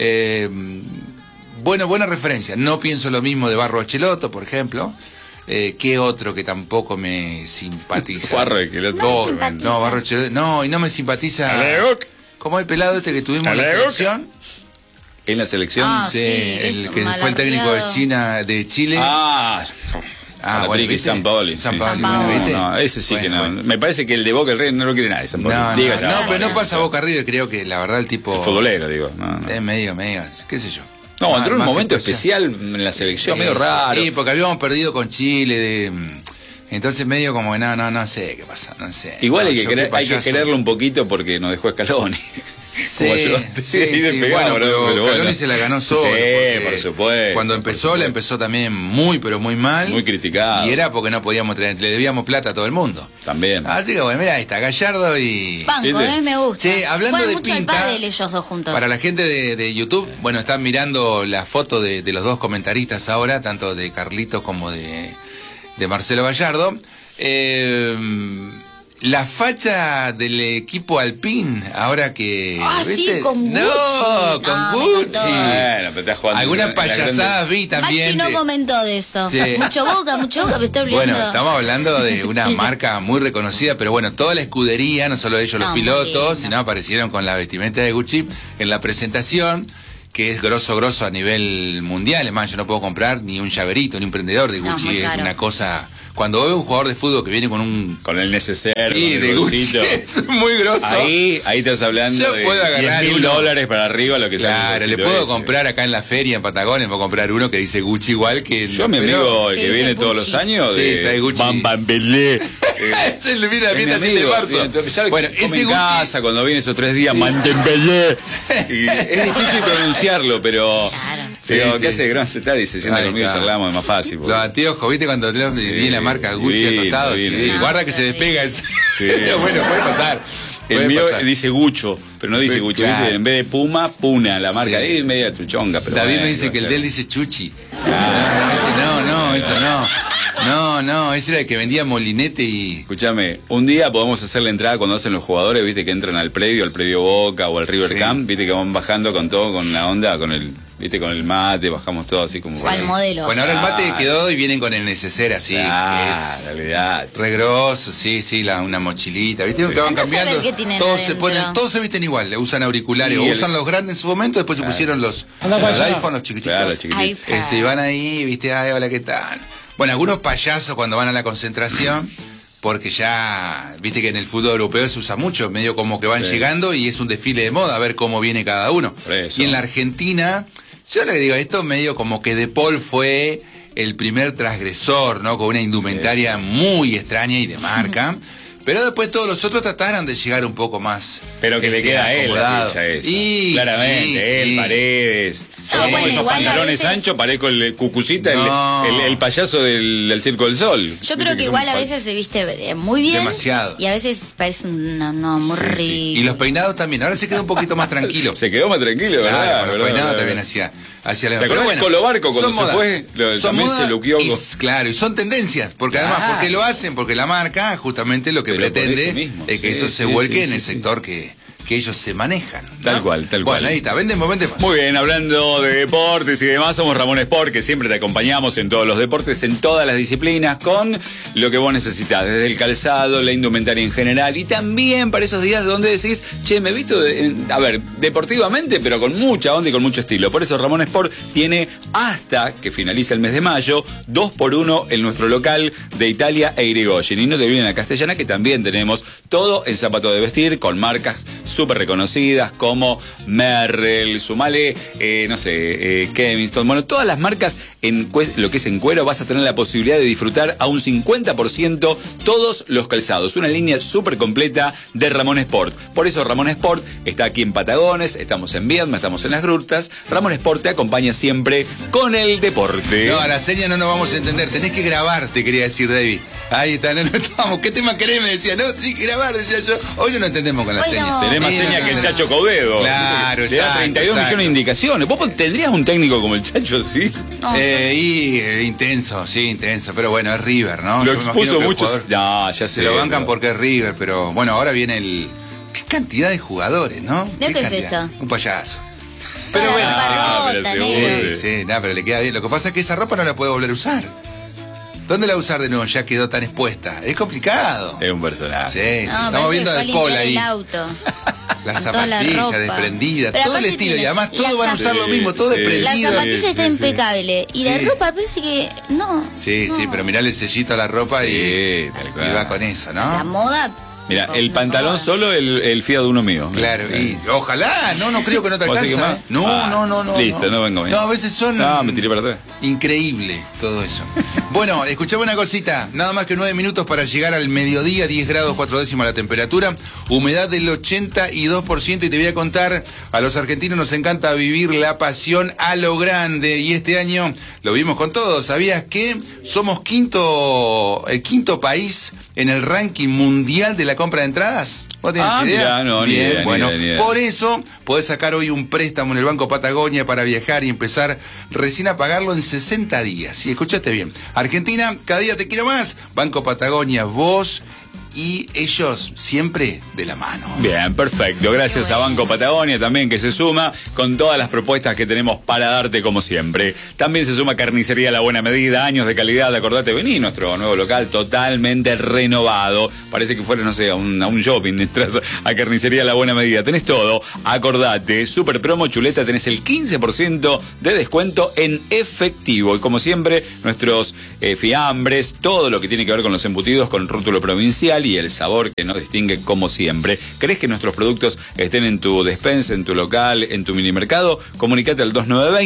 Speaker 1: buena referencia. No pienso lo mismo de Barro Ancelotti, por ejemplo, que otro que tampoco me simpatiza.
Speaker 2: Barro Ancelotti.
Speaker 1: No, Barro Ancelotti, no, y no me simpatiza.
Speaker 2: Aleuk.
Speaker 1: ¿Cómo el pelado que tuvimos en la
Speaker 2: Aleuk.
Speaker 1: selección?
Speaker 2: En la selección.
Speaker 3: Ah,
Speaker 1: Sí,
Speaker 3: sí,
Speaker 1: el
Speaker 3: es
Speaker 1: que
Speaker 3: un
Speaker 1: fue el técnico de
Speaker 3: malcriado.
Speaker 1: de Chile.
Speaker 2: Bueno,
Speaker 1: ¿viste?
Speaker 2: San Paoli.
Speaker 1: San
Speaker 2: sí.
Speaker 1: Paoli,
Speaker 3: San Paoli.
Speaker 1: ¿viste?
Speaker 2: No, ese sí que no.
Speaker 1: Bueno.
Speaker 2: Me parece que el de Boca el Rey no lo quiere nadie, San Paoli.
Speaker 1: No,
Speaker 2: Diga ya.
Speaker 1: pero no pasa Boca River, creo que la verdad el tipo...
Speaker 2: El futbolero, digo. No.
Speaker 1: Es medio, qué sé yo.
Speaker 2: No, entró en un
Speaker 1: Más que
Speaker 2: momento
Speaker 1: especial.
Speaker 2: especial en la selección, medio raro.
Speaker 1: Sí, porque habíamos perdido con Chile, Entonces medio como que no sé qué pasa, no sé.
Speaker 2: Igual
Speaker 1: No,
Speaker 2: hay
Speaker 1: yo
Speaker 2: que
Speaker 1: qué payaso.
Speaker 2: quererlo un poquito porque nos dejó Scaloni.
Speaker 1: Sí,
Speaker 2: Como yo.
Speaker 1: sí,
Speaker 2: Ahí de
Speaker 1: sí,
Speaker 2: pegado,
Speaker 1: bueno, pero
Speaker 2: bueno.
Speaker 1: Scaloni se la ganó solo.
Speaker 2: Sí,
Speaker 1: porque
Speaker 2: por supuesto.
Speaker 1: Cuando empezó, la empezó también muy, pero muy mal.
Speaker 2: Muy criticado.
Speaker 1: Y era porque no podíamos traer, le debíamos plata a todo el mundo.
Speaker 2: También.
Speaker 1: Así que bueno, mira, ahí está Gallardo y...
Speaker 3: Banco,
Speaker 2: ¿Viste?
Speaker 3: me gusta.
Speaker 1: Sí, hablando
Speaker 3: Juegan
Speaker 1: de
Speaker 3: mucho al
Speaker 1: pinta,
Speaker 3: pádel ellos dos juntos.
Speaker 1: Para la gente de YouTube, bueno, están mirando la foto de los dos comentaristas ahora, tanto de Carlitos como de Marcelo Gallardo. La facha del equipo Alpine, ahora que...
Speaker 3: Ah,
Speaker 1: ¿viste?
Speaker 3: sí, con Gucci.
Speaker 1: No, con
Speaker 3: No, me
Speaker 1: Gucci.
Speaker 3: encantó.
Speaker 2: Bueno, pero estás jugando.
Speaker 1: Algunas
Speaker 2: en la grande-
Speaker 1: payasadas vi también.
Speaker 3: Maxi no
Speaker 1: de-
Speaker 3: comentó de eso.
Speaker 1: Sí.
Speaker 3: Mucho boca, me estoy olvidando.
Speaker 1: Bueno, estamos hablando de una marca muy reconocida, pero bueno, toda la escudería, no solo ellos los
Speaker 3: No, muy
Speaker 1: pilotos,
Speaker 3: lindo.
Speaker 1: sino aparecieron con la vestimenta de Gucci en la presentación, que es grosso a nivel mundial. Es más, yo no puedo comprar ni un llaverito, ni un prendedor de
Speaker 3: No,
Speaker 1: Gucci.
Speaker 3: muy
Speaker 1: Es
Speaker 3: caro.
Speaker 1: una cosa... Cuando veo un jugador de fútbol que viene con un...
Speaker 2: Con el neceser,
Speaker 1: Sí,
Speaker 2: con
Speaker 1: de
Speaker 2: el
Speaker 1: Gucci,
Speaker 2: bolsito.
Speaker 1: es muy grosso.
Speaker 2: Ahí estás hablando
Speaker 1: Yo
Speaker 2: de
Speaker 1: puedo agarrar
Speaker 2: $10.000
Speaker 1: uno.
Speaker 2: para arriba lo que sale.
Speaker 1: Claro,
Speaker 2: el
Speaker 1: le
Speaker 2: bolsito
Speaker 1: puedo
Speaker 2: ese.
Speaker 1: comprar acá en la feria, en Patagonia, puedo comprar uno que dice Gucci igual que...
Speaker 2: Yo, mi
Speaker 1: pero-
Speaker 2: amigo, el
Speaker 3: ¿Qué
Speaker 2: que
Speaker 3: dice
Speaker 2: viene todos
Speaker 3: Gucci?
Speaker 2: los años,
Speaker 1: Sí,
Speaker 2: de
Speaker 1: trae Gucci.
Speaker 2: Bam Bam Belé.
Speaker 1: Yo le vi la
Speaker 2: Es mi
Speaker 1: fiesta 7 de
Speaker 2: amigo,
Speaker 1: marzo.
Speaker 2: sí, ya
Speaker 1: Bueno,
Speaker 2: come
Speaker 1: ese
Speaker 2: en
Speaker 1: Gucci...
Speaker 2: casa cuando viene esos 3 días, Mandembelé. Y es difícil pronunciarlo, pero...
Speaker 3: Claro.
Speaker 2: Pero,
Speaker 1: Sí,
Speaker 2: ¿qué
Speaker 1: sí.
Speaker 2: hace Gran? Se está, dice, sienta
Speaker 1: Ahí
Speaker 2: conmigo,
Speaker 1: está.
Speaker 2: charlamos, es más fácil. porque-
Speaker 1: Los anteojos, ¿viste? Cuando vi la marca Gucci
Speaker 2: divino,
Speaker 1: al costado.
Speaker 2: divino,
Speaker 1: Sí,
Speaker 2: divino.
Speaker 1: guarda que se despega. Bueno, puede pasar.
Speaker 2: El
Speaker 1: Puede
Speaker 2: mío
Speaker 1: pasar.
Speaker 2: dice Gucho, pero no dice
Speaker 1: Pero,
Speaker 2: Gucho.
Speaker 1: claro.
Speaker 2: ¿Viste? En vez de Puma, Puna, la marca.
Speaker 1: Sí.
Speaker 2: Ahí es media truchonga. Pero
Speaker 1: David
Speaker 2: bueno,
Speaker 1: me dice
Speaker 2: va
Speaker 1: que
Speaker 2: a
Speaker 1: el
Speaker 2: ser.
Speaker 1: de él dice Chuchi. Eso no. No, ese era el que vendía molinete y...
Speaker 2: Escúchame, un día podemos hacer la entrada cuando hacen los jugadores, viste, que entran al predio Boca o al River
Speaker 1: Sí.
Speaker 2: Camp, viste, que van bajando con todo, con la onda, con el, viste, con el mate, bajamos todo así como...
Speaker 3: ¿Cuál modelo?
Speaker 1: Bueno, ahora el mate quedó y vienen con el neceser así.
Speaker 2: Ah,
Speaker 1: que
Speaker 2: la realidad.
Speaker 1: es re grosso, sí, una mochilita. ¿Viste? Que van
Speaker 3: Andá a
Speaker 1: cambiando.
Speaker 3: saber qué tienen
Speaker 1: Todos se
Speaker 3: adentro.
Speaker 1: ponen, todos se visten igual, le usan auriculares.
Speaker 2: Y
Speaker 1: O
Speaker 2: el-
Speaker 1: usan los grandes en su momento, después se pusieron los iPhone, los chiquititos.
Speaker 2: Claro, los chiquititos.
Speaker 3: iPad.
Speaker 1: Y van ahí, viste, ay, hola, ¿qué tal? Bueno, algunos payasos cuando van a la concentración, porque ya, viste que en el fútbol europeo se usa mucho, medio como que van
Speaker 2: Sí.
Speaker 1: llegando y es un desfile de moda, a ver cómo viene cada uno.
Speaker 2: Por eso.
Speaker 1: Y en la Argentina, yo le digo, esto medio como que De Paul fue el primer transgresor, ¿no? Con una indumentaria muy extraña y de marca. Pero después todos los otros trataron de llegar un poco más.
Speaker 2: Pero que le queda a él la
Speaker 1: acomodado.
Speaker 2: ficha esa.
Speaker 1: Y,
Speaker 2: claramente,
Speaker 1: sí,
Speaker 2: él,
Speaker 1: sí.
Speaker 2: Paredes. Yo
Speaker 3: bueno,
Speaker 2: con esos
Speaker 3: igual a
Speaker 2: pantalones
Speaker 3: veces-
Speaker 2: anchos parezco el Cucucita,
Speaker 1: No.
Speaker 2: el payaso del Circo del Sol.
Speaker 3: Yo
Speaker 2: Viste
Speaker 3: creo que
Speaker 2: son
Speaker 3: igual a
Speaker 2: pa-
Speaker 3: veces se viste muy bien.
Speaker 1: Demasiado.
Speaker 3: Y a veces parece muy
Speaker 1: Sí, sí.
Speaker 3: ridículo.
Speaker 1: Y los peinados también. Ahora se quedó un poquito más tranquilo.
Speaker 2: Se quedó más tranquilo,
Speaker 1: Claro,
Speaker 2: ¿verdad?
Speaker 1: con los
Speaker 2: ¿verdad?
Speaker 1: peinados
Speaker 2: ¿verdad?
Speaker 1: también hacia la...
Speaker 2: ¿Te
Speaker 1: Pero
Speaker 2: acordás
Speaker 1: bueno,
Speaker 2: de Colo Barco cuando
Speaker 1: son
Speaker 2: se
Speaker 1: modas.
Speaker 2: fue?
Speaker 1: Son
Speaker 2: También
Speaker 1: modas
Speaker 2: se luqueó
Speaker 1: y,
Speaker 2: con-
Speaker 1: claro, y son tendencias, porque además,
Speaker 2: Claro.
Speaker 1: ¿por qué lo hacen? Porque la marca justamente lo que
Speaker 2: Pero por
Speaker 1: pretende
Speaker 2: eso mismo.
Speaker 1: es que
Speaker 2: Sí,
Speaker 1: eso
Speaker 2: sí,
Speaker 1: se vuelque
Speaker 2: sí,
Speaker 1: en
Speaker 2: sí,
Speaker 1: el
Speaker 2: sí.
Speaker 1: sector que ellos se manejan. ¿no?
Speaker 2: Tal cual.
Speaker 1: Bueno, ahí está, vendemos más.
Speaker 2: Muy bien, hablando de deportes y demás, somos Ramón Sport, que siempre te acompañamos en todos los deportes, en todas las disciplinas, con lo que vos necesitas, desde el calzado, la indumentaria en general, y también para esos días donde decís, che, me he visto, a ver, deportivamente, pero con mucha onda y con mucho estilo. Por eso Ramón Sport tiene hasta que finaliza el mes de mayo, 2x1 en nuestro local de Italia e Irigoyen. Y no te olviden la Castellana, que también tenemos todo en zapato de vestir, con marcas súper reconocidas como Merrell, sumale, no sé, Kevinston, bueno, todas las marcas en lo que es en cuero vas a tener la posibilidad de disfrutar a un 50% todos los calzados. Una línea súper completa de Ramón Sport. Por eso Ramón Sport está aquí en Patagones, estamos en Viedma, estamos en Las Grutas. Ramón Sport te acompaña siempre con el deporte.
Speaker 1: No, a la seña no nos vamos a entender. Tenés que grabar, te quería decir David. Ahí está, no vamos. ¿Qué tema querés? Me decía, no, sí, grabar, decía yo. Hoy no entendemos con la
Speaker 3: Hoy
Speaker 1: seña.
Speaker 3: no.
Speaker 2: Tenés más
Speaker 1: Sí,
Speaker 2: señas
Speaker 1: no,
Speaker 2: que el
Speaker 1: no,
Speaker 2: Chacho Caudedo.
Speaker 1: Claro,
Speaker 2: Le da
Speaker 1: exacto,
Speaker 2: 32
Speaker 1: exacto.
Speaker 2: millones de indicaciones. ¿Vos tendrías un técnico como el Chacho, sí?
Speaker 3: No,
Speaker 1: Intenso, sí, intenso. Pero bueno, es River, ¿no?
Speaker 2: Lo
Speaker 1: Yo me imagino
Speaker 2: expuso
Speaker 1: que el
Speaker 2: mucho.
Speaker 1: jugador
Speaker 2: No, ya
Speaker 1: se
Speaker 2: sé.
Speaker 1: lo bancan
Speaker 2: pero-
Speaker 1: porque es River, pero bueno, ahora viene el... ¿Qué cantidad de jugadores, no?
Speaker 3: ¿Qué es
Speaker 1: cantidad?
Speaker 3: esto?
Speaker 1: Un payaso.
Speaker 3: Pero
Speaker 1: Pero bueno,
Speaker 2: pero
Speaker 3: rota,
Speaker 2: seguro.
Speaker 3: negro.
Speaker 1: sí, no, pero le queda bien. Lo que pasa es que esa ropa no la puede volver a usar. ¿Dónde la va a usar de nuevo? Ya quedó tan expuesta. Es complicado.
Speaker 2: Es un personaje.
Speaker 1: Sí, sí.
Speaker 3: No,
Speaker 1: Estamos
Speaker 3: parece
Speaker 1: viendo
Speaker 3: que fue a
Speaker 1: de
Speaker 3: limpiar
Speaker 1: cola ahí.
Speaker 3: el auto.
Speaker 1: Las
Speaker 3: Con toda la
Speaker 1: zapatillas
Speaker 3: ropa.
Speaker 1: desprendidas,
Speaker 3: Pero
Speaker 1: todo el
Speaker 3: aparte
Speaker 1: estilo. Y
Speaker 3: tiene
Speaker 1: además
Speaker 3: las
Speaker 1: todos van a usar lo mismo, todo
Speaker 2: Sí.
Speaker 1: desprendido.
Speaker 3: La zapatilla
Speaker 2: sí,
Speaker 3: está
Speaker 2: sí.
Speaker 3: impecable. Y la
Speaker 1: Sí.
Speaker 3: ropa parece que no.
Speaker 1: Sí,
Speaker 3: no.
Speaker 1: sí, pero mirale el sellito a la ropa
Speaker 2: Sí,
Speaker 1: y
Speaker 2: tal cual.
Speaker 1: va con eso,
Speaker 3: La
Speaker 1: ¿no?
Speaker 3: moda.
Speaker 2: Mira,
Speaker 3: no,
Speaker 2: el
Speaker 3: no
Speaker 2: pantalón
Speaker 3: moda.
Speaker 2: solo, el Fiat Uno mío.
Speaker 1: Claro, y ojalá, no creo que no te
Speaker 2: ¿Vos decís
Speaker 1: alcanza.
Speaker 2: que más?
Speaker 1: No.
Speaker 2: Listo, no vengo bien.
Speaker 1: No, a veces son
Speaker 2: No, me tiré para atrás.
Speaker 1: increíble todo eso. Bueno, escuchame una cosita, nada más que 9 minutos para llegar al mediodía, 10 grados 4 décimas la temperatura, humedad del 82% y te voy a contar, a los argentinos nos encanta vivir la pasión a lo grande y este año lo vimos con todos. ¿Sabías que somos el quinto país en el ranking mundial de la compra de entradas? ¿Vos tenés idea?
Speaker 2: Mirá, no,
Speaker 1: Bien,
Speaker 2: ni idea,
Speaker 1: bueno,
Speaker 2: ni idea.
Speaker 1: por eso podés sacar hoy un préstamo en el Banco Patagonia para viajar y empezar recién a pagarlo en 60 días. Y escuchaste bien, Argentina, cada día te quiero más. Banco Patagonia, vos y ellos siempre de la mano.
Speaker 2: Bien, perfecto. Gracias a Banco Patagonia también que se suma con todas las propuestas que tenemos para darte como siempre. También se suma Carnicería La Buena Medida, años de calidad. Acordate, vení, nuestro nuevo local totalmente renovado. Parece que fuera, no sé, a un shopping. Entras a Carnicería La Buena Medida. Tenés todo. Acordate, super promo chuleta, tenés el 15% de descuento en efectivo. Y como siempre, nuestros fiambres, todo lo que tiene que ver con los embutidos con rótulo provincial y el sabor que nos distingue como siempre. ¿Querés que nuestros productos estén en tu despensa, en tu local, en tu minimercado? Comunicate al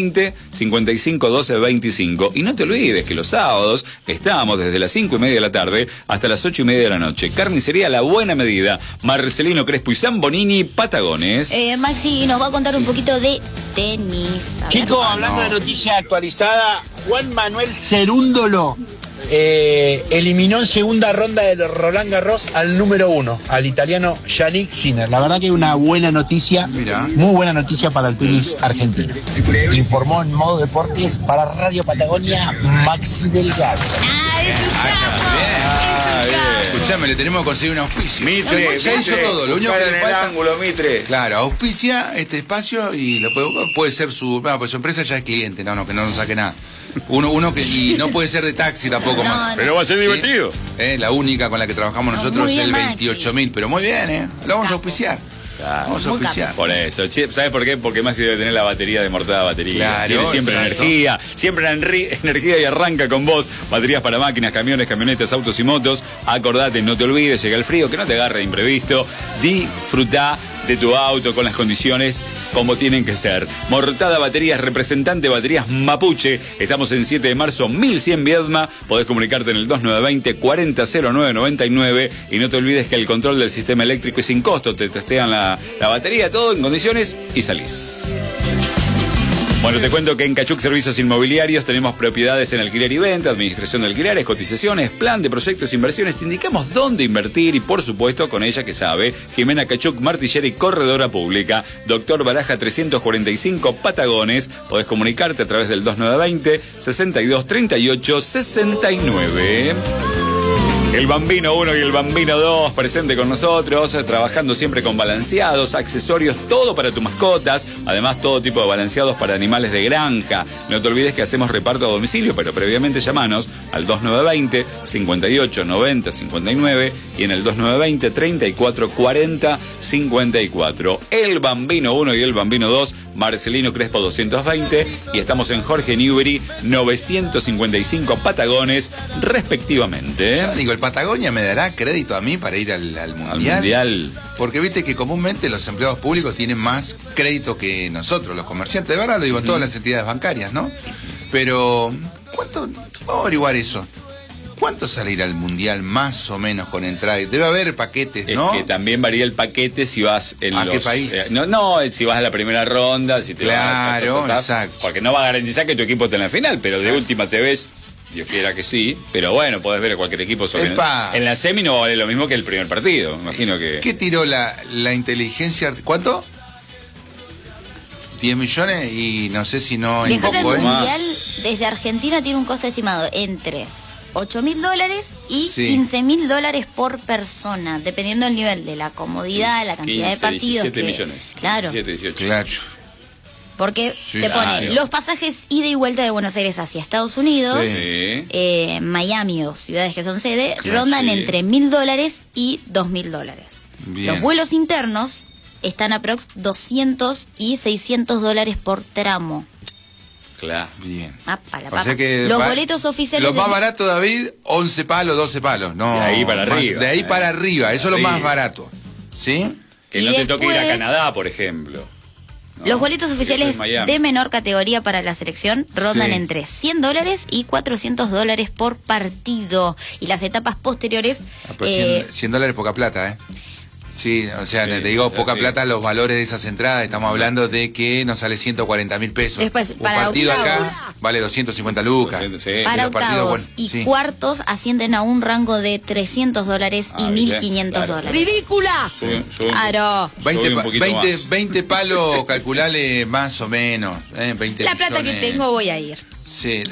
Speaker 2: 2920-551225. Y no te olvides que los sábados estamos desde las 5:30 de la tarde hasta las 8:30 de la noche. Carnicería La Buena Medida, Marcelino Crespo y Zambonini, Patagones.
Speaker 3: Maxi nos va a contar un poquito de tenis.
Speaker 7: Chicos, hablando de noticia actualizada, Juan Manuel Cerúndolo eliminó en segunda ronda de Roland Garros al número 1, al italiano Yannick Sinner. La verdad que es una buena noticia,
Speaker 1: Mirá.
Speaker 7: muy buena noticia para el tenis argentino. Informó en Modo Deportes para Radio Patagonia Maxi Delgado.
Speaker 1: Escuchame, le tenemos que conseguir un auspicio.
Speaker 2: Mitre,
Speaker 1: Ya hizo todo, lo único que le falta.
Speaker 2: ángulo, Mitre.
Speaker 1: Claro, auspicia este espacio y lo puede ser pues su empresa ya es cliente, no, que no nos saque nada. Uno que y no puede ser de taxi tampoco,
Speaker 3: No,
Speaker 1: Max.
Speaker 3: no.
Speaker 2: Pero va a ser divertido.
Speaker 1: La única con la que trabajamos nosotros
Speaker 3: muy
Speaker 1: es el
Speaker 3: bien, Maxi.
Speaker 1: 28.000, pero muy bien, lo vamos a auspiciar. Vamos a
Speaker 3: Muy
Speaker 1: auspiciar.
Speaker 2: Por eso, ¿sabes por qué? Porque Maxi debe tener la batería de mortada batería.
Speaker 1: Claro,
Speaker 2: Tiene siempre
Speaker 1: exacto.
Speaker 2: energía y arranca con vos. Baterías para máquinas, camiones, camionetas, autos y motos. Acordate, no te olvides, llega el frío, que no te agarre de imprevisto. Disfrutá de tu auto con las condiciones como tienen que ser. Mortada Baterías, representante Baterías Mapuche. Estamos en 7 de marzo, 1100 Viedma. Podés comunicarte en el 2920-400999. Y no te olvides que el control del sistema eléctrico es sin costo. Te testean la batería, todo en condiciones y salís. Bueno, te cuento que en Cachuc Servicios Inmobiliarios tenemos propiedades en alquiler y venta, administración de alquileres, cotizaciones, plan de proyectos, inversiones. Te indicamos dónde invertir y, por supuesto, con ella que sabe, Jimena Cachuc, martillera y corredora pública. Doctor Baraja 345 Patagones. Podés comunicarte a través del 2920-6238-69. El Bambino 1 y el Bambino 2 presente con nosotros, trabajando siempre con balanceados, accesorios, todo para tus mascotas, además todo tipo de balanceados para animales de granja. No te olvides que hacemos reparto a domicilio, pero previamente llamanos al 2920-5890-59 y en el 2920-3440-54. El Bambino 1 y el Bambino 2, Marcelino Crespo 220 y estamos en Jorge Newbery 955 Patagones, respectivamente.
Speaker 1: Ya digo, el Patagonia me dará crédito a mí para ir al mundial.
Speaker 2: Al mundial.
Speaker 1: Porque viste que comúnmente los empleados públicos tienen más crédito que nosotros, los comerciantes. De verdad lo digo, todas las entidades bancarias, ¿no? Pero, ¿cuánto? Vamos a averiguar eso. ¿Cuánto sale ir al mundial más o menos con entrada? Debe haber paquetes, ¿no?
Speaker 2: Es que también varía el paquete si vas en
Speaker 1: ¿A
Speaker 2: los...
Speaker 1: qué país?
Speaker 2: No, si vas a la primera ronda, si te
Speaker 1: Claro,
Speaker 2: vas...
Speaker 1: exacto.
Speaker 2: Porque no va a garantizar que tu equipo esté en la final, pero de última te ves... Dios quiera que sí, pero bueno, podés ver a cualquier equipo sobre...
Speaker 1: ¡Epa!
Speaker 2: En la semi no vale lo mismo que el primer partido, me imagino que...
Speaker 1: ¿Qué tiró la inteligencia? ¿Cuánto? 10 millones y no sé si no en
Speaker 3: Viajar al
Speaker 1: poco, ¿eh?
Speaker 3: mundial desde Argentina tiene un costo estimado entre $8.000 y
Speaker 1: Sí.
Speaker 3: $15.000 por persona, dependiendo del nivel de la comodidad, la cantidad
Speaker 2: 15,
Speaker 3: de partidos.
Speaker 2: 17 millones.
Speaker 3: Claro.
Speaker 2: 17, 18.
Speaker 1: Claro.
Speaker 3: Porque
Speaker 1: Sí,
Speaker 3: te pone
Speaker 1: claro.
Speaker 3: los pasajes ida y vuelta de Buenos Aires hacia Estados Unidos,
Speaker 2: Sí.
Speaker 3: Miami o ciudades que son sede,
Speaker 1: Claro,
Speaker 3: rondan
Speaker 2: sí.
Speaker 3: entre $1.000 y $2.000.
Speaker 1: Bien.
Speaker 3: Los vuelos internos están aprox $200 y $600 por tramo.
Speaker 2: Claro.
Speaker 1: Bien.
Speaker 3: Apa, la
Speaker 1: O
Speaker 3: papa.
Speaker 1: sea que
Speaker 3: Los boletos oficiales
Speaker 1: Lo más
Speaker 3: de-
Speaker 1: barato, David, 11 palos, 12 palos. No,
Speaker 2: De ahí para
Speaker 1: más-
Speaker 2: arriba.
Speaker 1: De ahí para arriba, eso es lo más
Speaker 2: Arriba.
Speaker 1: barato. ¿Sí?
Speaker 2: Que
Speaker 3: Y
Speaker 2: no te toque ir a
Speaker 3: después-
Speaker 2: Canadá, por ejemplo. ¿no?
Speaker 3: Los boletos
Speaker 2: Y
Speaker 3: oficiales
Speaker 2: eso es Miami.
Speaker 3: de menor categoría para la selección rondan
Speaker 1: Sí.
Speaker 3: entre $100 y $400 por partido. Y las etapas posteriores...
Speaker 1: Pues $100 poca plata, ¿eh? Sí, o sea,
Speaker 2: Sí,
Speaker 1: te digo, poca
Speaker 2: sí.
Speaker 1: plata los valores de esas entradas. Estamos hablando de que nos sale 140.000 pesos.
Speaker 3: Después,
Speaker 1: un
Speaker 3: para
Speaker 1: partido
Speaker 3: octavos.
Speaker 1: acá vale 250 lucas.
Speaker 2: 200, sí.
Speaker 3: Para
Speaker 1: Los partidos,
Speaker 3: octavos
Speaker 1: bueno,
Speaker 3: y
Speaker 1: sí.
Speaker 3: cuartos ascienden a un rango de $300 y
Speaker 2: Ah,
Speaker 3: $1.500.
Speaker 6: ¡Ridícula!
Speaker 3: Claro.
Speaker 1: 20 palos, calculale más o menos. 20
Speaker 3: La plata que
Speaker 1: millones.
Speaker 3: tengo voy a ir.
Speaker 1: Sí,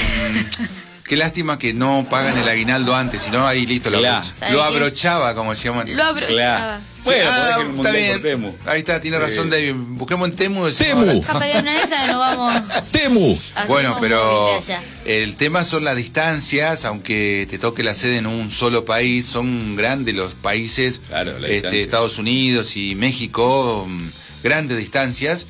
Speaker 1: qué lástima que no pagan el aguinaldo antes, si no ahí listo,
Speaker 2: Claro.
Speaker 3: ¿Sabe
Speaker 1: lo
Speaker 3: qué?
Speaker 1: abrochaba, como decíamos.
Speaker 3: Lo aprovechaba.
Speaker 2: Claro. Bueno, podés ir al
Speaker 1: está
Speaker 2: Mundial
Speaker 1: bien.
Speaker 2: por Temu.
Speaker 1: Ahí está, tiene razón, David. Busquemos en Temu.
Speaker 5: Temu.
Speaker 3: Capaz que una de esas nos vamos.
Speaker 5: Temu.
Speaker 3: hacemos
Speaker 1: Bueno,
Speaker 3: un
Speaker 1: pero
Speaker 3: móvil de allá.
Speaker 1: el tema son las distancias, aunque te toque la sede en un solo país, son grandes los países,
Speaker 2: Claro, la distancia es-
Speaker 1: Estados Unidos y México, grandes distancias.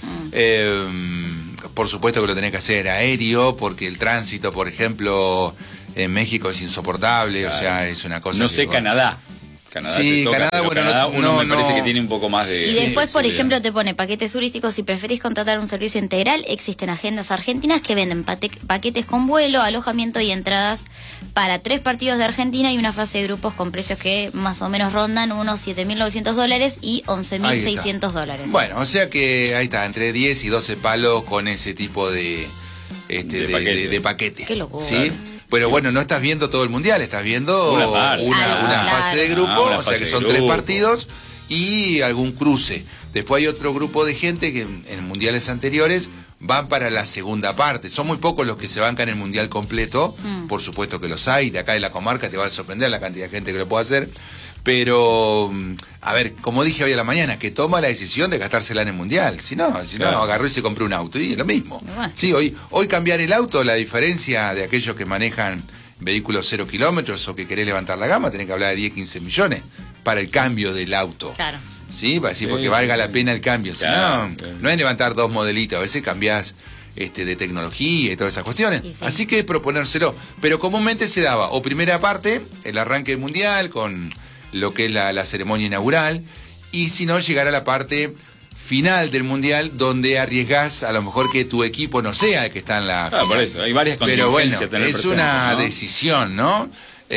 Speaker 1: Por supuesto que lo tenés que hacer aéreo, porque el tránsito, por ejemplo, en México es insoportable, o sea, es una cosa...
Speaker 2: No
Speaker 1: que-
Speaker 2: sé Canadá. Canadá
Speaker 1: Sí,
Speaker 2: te toca,
Speaker 1: Canadá,
Speaker 2: pero
Speaker 1: bueno,
Speaker 2: Canadá
Speaker 1: no-
Speaker 2: uno
Speaker 1: no-
Speaker 2: me parece
Speaker 1: no.
Speaker 2: que tiene un poco más de...
Speaker 3: Y después, por
Speaker 2: flexibilidad.
Speaker 3: ejemplo, te pone paquetes turísticos. Si preferís contratar un servicio integral, existen agendas argentinas que venden paquetes con vuelo, alojamiento y entradas para 3 partidos de Argentina y una fase de grupos con precios que más o menos rondan unos $7.900 y $11.600.
Speaker 1: Bueno, o sea que ahí está, entre 10 y 12 palos con ese tipo de
Speaker 2: paquete.
Speaker 1: de paquete.
Speaker 3: Qué locura.
Speaker 1: ¿Sí? Pero bueno, no estás viendo todo el mundial, estás viendo
Speaker 2: Una parte.
Speaker 1: una
Speaker 3: Claro.
Speaker 1: fase de grupo,
Speaker 2: Una
Speaker 1: o sea
Speaker 2: fase
Speaker 1: que
Speaker 2: de
Speaker 1: son
Speaker 2: grupo.
Speaker 1: 3 partidos y algún cruce. Después hay otro grupo de gente que en mundiales anteriores van para la segunda parte. Son muy pocos los que se bancan el mundial completo, por supuesto que los hay, de acá de la comarca te va a sorprender la cantidad de gente que lo puede hacer. Pero, a ver, como dije hoy a la mañana, que toma la decisión de gastársela en el mundial. Si no,
Speaker 2: Claro.
Speaker 1: agarró y se compró un auto y es lo mismo.
Speaker 3: Bueno.
Speaker 1: Sí, hoy cambiar el auto, la diferencia de aquellos que manejan vehículos 0 kilómetros o que querés levantar la gama, tenés que hablar de 10, 15 millones para el cambio del auto.
Speaker 3: Claro.
Speaker 1: Sí, para decir, porque
Speaker 2: Sí,
Speaker 1: valga
Speaker 2: sí,
Speaker 1: la
Speaker 2: sí.
Speaker 1: pena el cambio.
Speaker 2: Claro,
Speaker 1: Si
Speaker 2: sí.
Speaker 1: no es levantar 2 modelitos, a veces cambiás de tecnología y todas esas cuestiones.
Speaker 3: Y sí.
Speaker 1: Así que proponérselo. Pero comúnmente se daba o primera parte, el arranque del mundial, con lo que es la ceremonia inaugural, y si no, llegar a la parte final del mundial, donde arriesgás a lo mejor que tu equipo no sea el que está en la
Speaker 2: Ah, por
Speaker 1: final.
Speaker 2: eso, hay varias
Speaker 1: Pero bueno,
Speaker 2: contingencias a tener
Speaker 1: es
Speaker 2: presente,
Speaker 1: una
Speaker 2: ¿no?
Speaker 1: decisión, ¿no?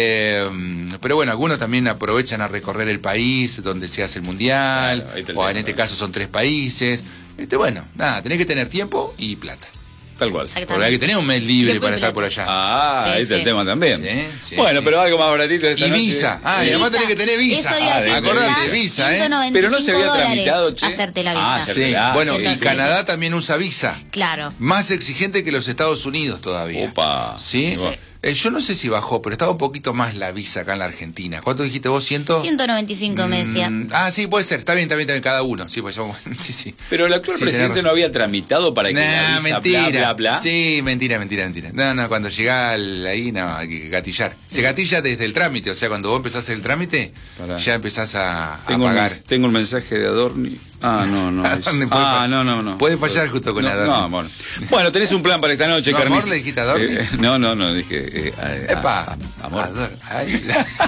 Speaker 1: Pero bueno, algunos también aprovechan a recorrer el país donde se hace el mundial,
Speaker 2: Claro, ahí está el
Speaker 1: o
Speaker 2: tema,
Speaker 1: en este
Speaker 2: ¿no?
Speaker 1: caso son 3 países. Bueno, nada, tenés que tener tiempo y plata.
Speaker 2: Tal cual.
Speaker 3: Exactamente.
Speaker 1: Porque hay que tener un mes libre
Speaker 3: Tiempo y
Speaker 1: para estar
Speaker 3: plata.
Speaker 1: por allá.
Speaker 2: Ah,
Speaker 3: Sí,
Speaker 2: ahí está
Speaker 3: sí.
Speaker 2: el tema también.
Speaker 1: Sí, sí,
Speaker 2: bueno,
Speaker 1: sí.
Speaker 2: pero algo más baratito de esta
Speaker 1: Y
Speaker 2: noche.
Speaker 1: visa. Ah, y además tenés que tener visa.
Speaker 3: Eso iba a decir,
Speaker 1: Acordate,
Speaker 3: te da
Speaker 1: visa, ¿eh?
Speaker 2: Pero no se había
Speaker 3: $195
Speaker 2: tramitado, che.
Speaker 3: hacerte la
Speaker 2: Ah,
Speaker 3: visa.
Speaker 2: hacerte
Speaker 1: Sí,
Speaker 2: la-
Speaker 1: bueno,
Speaker 2: sí,
Speaker 1: y
Speaker 2: sí.
Speaker 1: Canadá también usa visa.
Speaker 3: Claro.
Speaker 1: Más exigente que los Estados Unidos todavía.
Speaker 2: Opa.
Speaker 1: ¿Sí?
Speaker 2: Sí.
Speaker 1: Yo no sé si bajó, pero estaba un poquito más la visa acá en la Argentina. ¿Cuánto dijiste vos? ¿100?
Speaker 3: 195 me decía.
Speaker 1: Sí, puede ser. Está bien, cada uno. Sí, pues yo, sí.
Speaker 2: Pero el actual
Speaker 1: Sí,
Speaker 2: presidente
Speaker 1: tenés
Speaker 2: no
Speaker 1: razón.
Speaker 2: había tramitado para que la
Speaker 1: Nah,
Speaker 2: visa
Speaker 1: mentira.
Speaker 2: bla, bla, bla.
Speaker 1: Sí, mentira. No, cuando llega ahí, no, hay que gatillar. Se gatilla desde el trámite, o sea, cuando vos empezás el trámite,
Speaker 2: Pará.
Speaker 1: ya empezás a
Speaker 2: Tengo
Speaker 1: pagar.
Speaker 2: tengo un mensaje de Adorni. No.
Speaker 1: Adorni puede fallar.
Speaker 2: No.
Speaker 1: Puede fallar justo con
Speaker 2: no,
Speaker 1: Adorni.
Speaker 2: No, bueno. Bueno, tenés un plan para esta noche,
Speaker 1: ¿No,
Speaker 2: Carniz.
Speaker 1: amor, le dijiste Adorni?
Speaker 2: No, dije...
Speaker 1: Epa,
Speaker 2: amor.
Speaker 1: Adorni. Ay.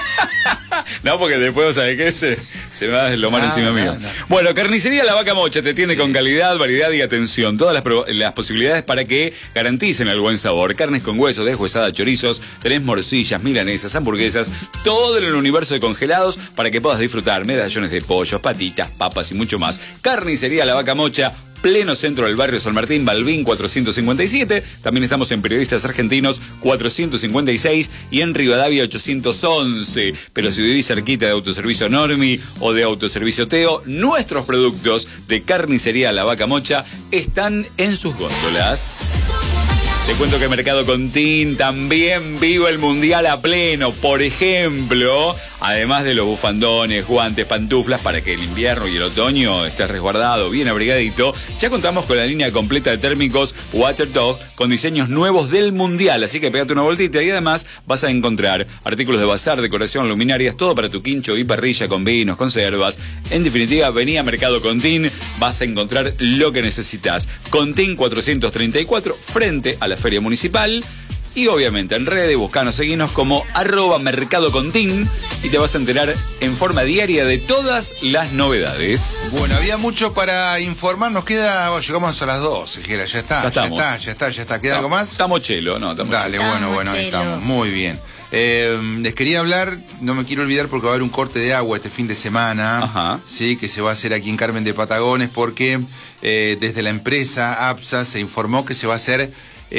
Speaker 2: No, porque después, ¿sabes qué? Se me va a deslomar encima mío.
Speaker 1: no.
Speaker 2: Bueno, Carnicería La Vaca Mocha te tiene con calidad, variedad y atención. Todas las posibilidades para que garanticen el buen sabor. Carnes con hueso, deshuesada, chorizos, tenés morcillas, milanesas, hamburguesas, todo en el universo de congelados para que puedas disfrutar medallones de pollo, patitas, papas y mucho más. Carnicería La Vaca Mocha, pleno centro del barrio San Martín, Balbín 457. También estamos en Periodistas Argentinos 456 y en Rivadavia 811. Pero si vivís cerquita de Autoservicio Normi o de Autoservicio Teo, nuestros productos de Carnicería La Vaca Mocha están en sus góndolas. Te cuento que Mercado Contín también vive el Mundial a pleno. Por ejemplo, además de los bufandones, guantes, pantuflas, para que el invierno y el otoño estés resguardado, bien abrigadito, ya contamos con la línea completa de térmicos Waterdog con diseños nuevos del Mundial. Así que pegate una voltita y además vas a encontrar artículos de bazar, decoración, luminarias, todo para tu quincho y parrilla con vinos, conservas. En definitiva, vení a Mercado Contín, vas a encontrar lo que necesitas. Contín 434, frente a la Feria Municipal. Y obviamente en redes, buscanos, seguinos como @mercadocontin y te vas a enterar en forma diaria de todas las novedades.
Speaker 1: Bueno, había mucho para informar, nos queda, llegamos a las 12, Jera, ya está.
Speaker 2: Ya estamos.
Speaker 1: Ya está. ¿Queda algo más?
Speaker 2: Estamos chelo, ¿no?
Speaker 1: Dale, bueno, ahí estamos, muy bien. Les quería hablar, no me quiero olvidar porque va a haber un corte de agua este fin de semana.
Speaker 2: Ajá.
Speaker 1: Sí, que se va a hacer aquí en Carmen de Patagones porque desde la empresa APSA se informó que se va a hacer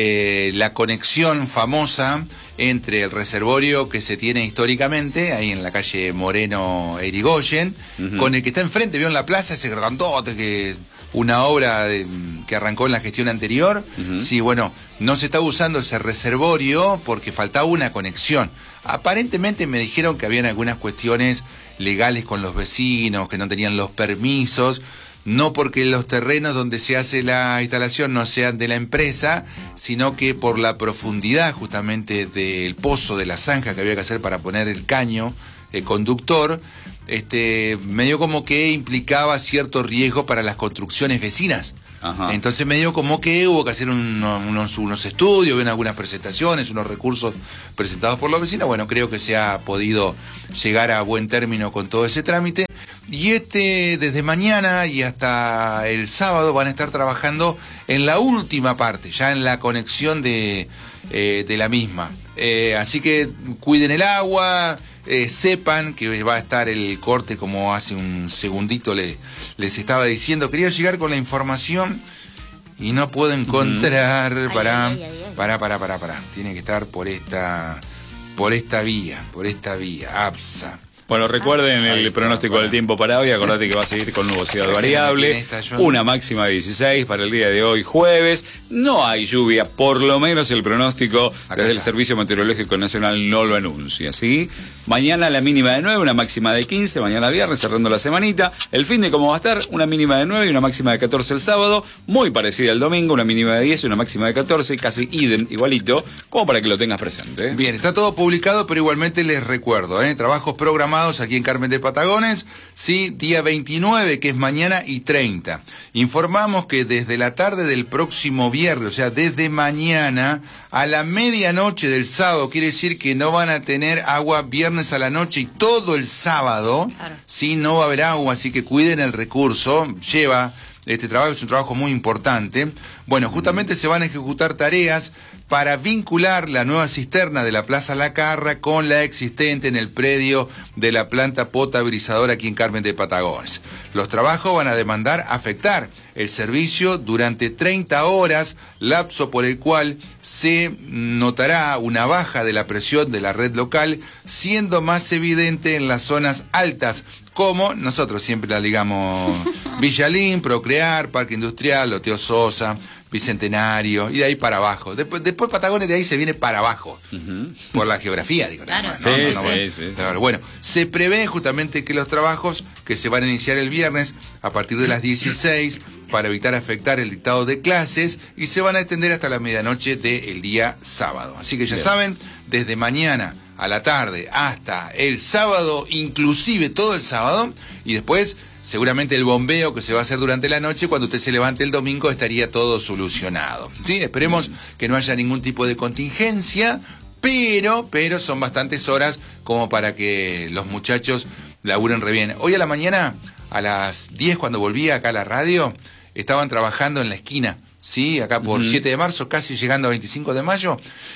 Speaker 1: la conexión famosa entre el reservorio que se tiene históricamente, ahí en la calle Moreno Irigoyen, con el que está enfrente, vio en la plaza ese grandote que... una obra que arrancó en la gestión anterior. Sí, bueno, no se está usando ese reservorio porque faltaba una conexión. Aparentemente me dijeron que habían algunas cuestiones legales con los vecinos, que no tenían los permisos, no porque los terrenos donde se hace la instalación no sean de la empresa, sino que por la profundidad justamente del pozo, de la zanja que había que hacer para poner el caño conductor, medio como que implicaba cierto riesgo para las construcciones vecinas. Ajá. Entonces medio como que hubo que hacer unos estudios, ven algunas presentaciones, unos recursos presentados por los vecinos. Bueno, creo que se ha podido llegar a buen término con todo ese trámite. Y desde mañana y hasta el sábado van a estar trabajando en la última parte, ya en la conexión de la misma. Así que cuiden el agua. Sepan que va a estar el corte, como hace un segundito les estaba diciendo. Quería llegar con la información y no puedo encontrar. Pará. Tiene que estar por esta vía, APSA.
Speaker 2: Bueno, recuerden el pronóstico del tiempo para hoy. Acordate que va a seguir con nubosidad variable. Una máxima de 16 para el día de hoy, jueves. No hay lluvia, por lo menos el pronóstico desde el Servicio Meteorológico Nacional no lo anuncia, ¿sí? Mañana la mínima de 9, una máxima de 15. Mañana viernes, cerrando la semanita. El fin de cómo va a estar, una mínima de 9 y una máxima de 14 el sábado. Muy parecida al domingo, una mínima de 10 y una máxima de 14. Casi igualito, como para que lo tengas presente.
Speaker 1: Bien, está todo publicado, pero igualmente les recuerdo, trabajos programados aquí en Carmen de Patagones, sí, día 29, que es mañana, y 30. Informamos que desde la tarde del próximo viernes, o sea, desde mañana a la medianoche del sábado, quiere decir que no van a tener agua viernes a la noche y todo el sábado, claro. Sí, no va a haber agua, así que cuiden el recurso, este trabajo es un trabajo muy importante. Bueno, justamente se van a ejecutar tareas para vincular la nueva cisterna de la Plaza La Carra con la existente en el predio de la planta potabilizadora aquí en Carmen de Patagones. Los trabajos van a demandar afectar el servicio durante 30 horas, lapso por el cual se notará una baja de la presión de la red local, siendo más evidente en las zonas altas, como nosotros siempre la ligamos Villalín, Procrear, Parque Industrial, Loteo Sosa, Bicentenario, y de ahí para abajo. Después Patagones de ahí se viene para abajo, por la geografía, digo.
Speaker 3: Claro,
Speaker 2: sí.
Speaker 1: Claro, bueno, se prevé justamente que los trabajos que se van a iniciar el viernes a partir de las 16 para evitar afectar el dictado de clases y se van a extender hasta la medianoche del día sábado. Así que ya saben, desde mañana a la tarde hasta el sábado, inclusive todo el sábado, y después seguramente el bombeo que se va a hacer durante la noche, cuando usted se levante el domingo estaría todo solucionado. Sí, esperemos que no haya ningún tipo de contingencia, pero son bastantes horas como para que los muchachos laburen re bien. Hoy a la mañana, a las 10 cuando volví acá a la radio, estaban trabajando en la esquina, sí, acá por 7 de marzo, casi llegando a 25 de mayo,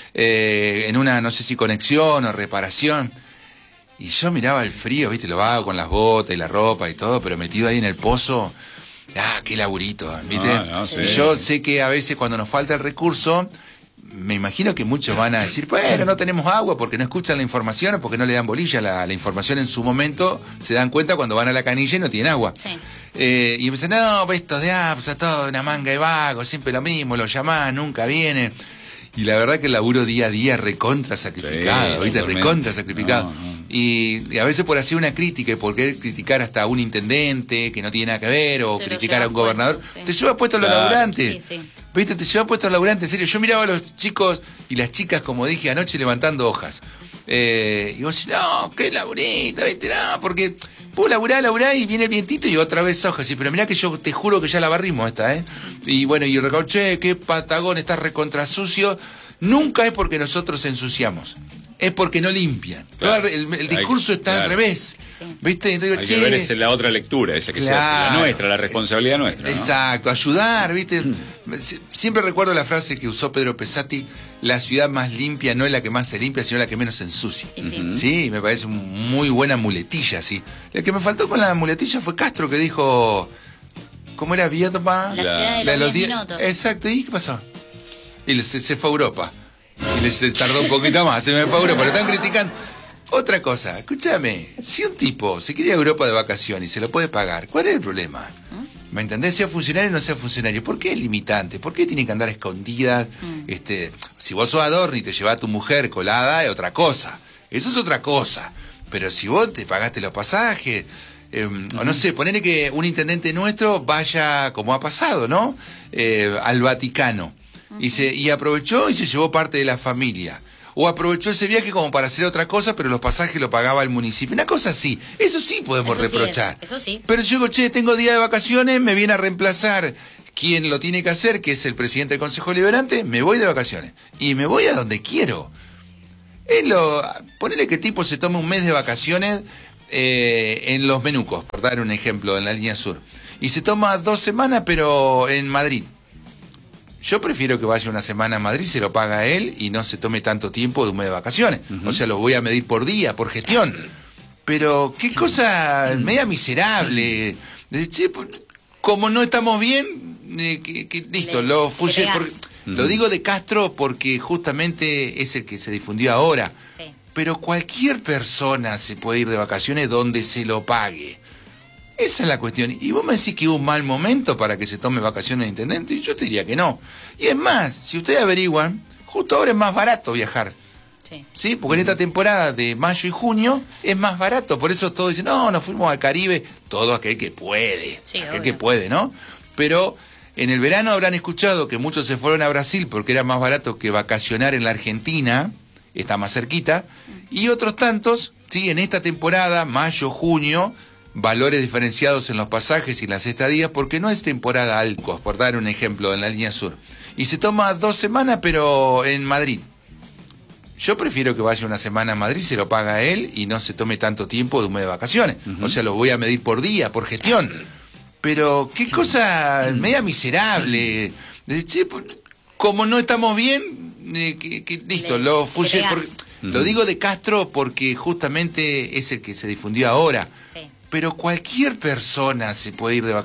Speaker 1: en una, no sé si conexión o reparación. Y yo miraba el frío, viste, lo hago con las botas y la ropa y todo, pero metido ahí en el pozo, qué laburito, viste.
Speaker 2: Sí.
Speaker 1: Y yo sé que a veces cuando nos falta el recurso, me imagino que muchos van a decir, bueno, no tenemos agua porque no escuchan la información o porque no le dan bolilla a la información en su momento, se dan cuenta cuando van a la canilla y no tienen agua. Sí. Y me dicen, no, estos de APSA, todo una manga de vagos, siempre lo mismo, los llamás, nunca vienen. Y la verdad que el laburo día a día recontra sacrificado, ¿viste? Recontra sacrificado. No. Y a veces por hacer una crítica y por querer criticar hasta a un intendente que no tiene nada que ver o criticar a un gobernador, te lleva puesto a los laburantes. Sí. ¿Viste? Te lleva puesto a los laburantes, en serio. Yo miraba a los chicos y las chicas, como dije anoche, levantando hojas. Y vos decís, no, qué laburita, ¿viste? No, porque vos laburá y viene el vientito y otra vez hojas. Sí, pero mirá que yo te juro que ya la barrimos esta, Y bueno, y recauché, qué Patagón, está recontra sucio. Nunca es porque nosotros ensuciamos. Es porque no limpian.
Speaker 2: Claro.
Speaker 1: El discurso está al revés.
Speaker 3: Sí.
Speaker 1: ¿Viste? Entonces,
Speaker 2: Hay que ver esa la otra lectura, esa que se hace, la nuestra, la responsabilidad nuestra, ¿no?
Speaker 1: Exacto, ayudar, ¿viste? Siempre recuerdo la frase que usó Pedro Pesati: la ciudad más limpia no es la que más se limpia, sino la que menos se ensucia.
Speaker 3: Sí.
Speaker 1: Sí, me parece muy buena muletilla, sí. El que me faltó con la muletilla fue Castro, que dijo, ¿cómo era? Viedma.
Speaker 3: La ciudad de los 10 minutos.
Speaker 1: Exacto, ¿y qué pasó? Y se fue a Europa. Y se tardó un poquito más, se me fue a Europa, pero están criticando. Otra cosa, escúchame, si un tipo se quiere ir a Europa de vacaciones y se lo puede pagar, ¿cuál es el problema? ¿Me entendés? Sea funcionario o no sea funcionario. ¿Por qué es limitante? ¿Por qué tiene que andar escondidas? Si vos sos Adorno y te llevas a tu mujer colada, es otra cosa. Eso es otra cosa. Pero si vos te pagaste los pasajes, o no sé, ponele que un intendente nuestro vaya, como ha pasado, ¿no? Al Vaticano. Y aprovechó y se llevó parte de la familia. O aprovechó ese viaje como para hacer otra cosa, pero los pasajes lo pagaba el municipio. Una cosa así. Eso sí podemos reprochar.
Speaker 3: Eso sí.
Speaker 1: Pero yo digo, che, tengo día de vacaciones, me viene a reemplazar quien lo tiene que hacer, que es el presidente del Consejo Liberante, me voy de vacaciones. Y me voy a donde quiero. Ponele que el tipo se tome un mes de vacaciones en Los Menucos, por dar un ejemplo, en la línea sur. Y se toma 2 semanas, pero en Madrid. Yo prefiero que vaya una semana a Madrid, se lo paga él y no se tome tanto tiempo de un mes de vacaciones. O sea, lo voy a medir por día, por gestión. Pero qué cosa media miserable. Che, como no estamos bien, listo, lo digo de Castro porque justamente es el que se difundió ahora.
Speaker 3: Sí.
Speaker 1: Pero cualquier persona se puede ir de vacaciones donde se lo pague. Esa es la cuestión. Y vos me decís que hubo un mal momento para que se tome vacaciones el intendente, y yo te diría que no. Y es más, si ustedes averiguan, justo ahora es más barato viajar. Sí, porque en esta temporada de mayo y junio es más barato. Por eso todos dicen, no, nos fuimos al Caribe. Todo aquel que puede.
Speaker 3: Sí,
Speaker 1: aquel
Speaker 3: obvio.
Speaker 1: que puede, ¿no? Pero en el verano habrán escuchado que muchos se fueron a Brasil porque era más barato que vacacionar en la Argentina. Está más cerquita. Y otros tantos, sí, en esta temporada, mayo, junio, valores diferenciados en los pasajes y las estadías, porque no es temporada alta, por dar un ejemplo, en la línea sur. Y se toma 2 semanas, pero en Madrid. Yo prefiero que vaya una semana a Madrid, se lo paga él y no se tome tanto tiempo de un mes de vacaciones. O sea, lo voy a medir por día, por gestión. Pero qué cosa media miserable. Che, como no estamos bien, listo, lo digo de Castro porque justamente es el que se difundió ahora.
Speaker 3: Sí.
Speaker 1: Pero cualquier persona se puede ir de vacaciones.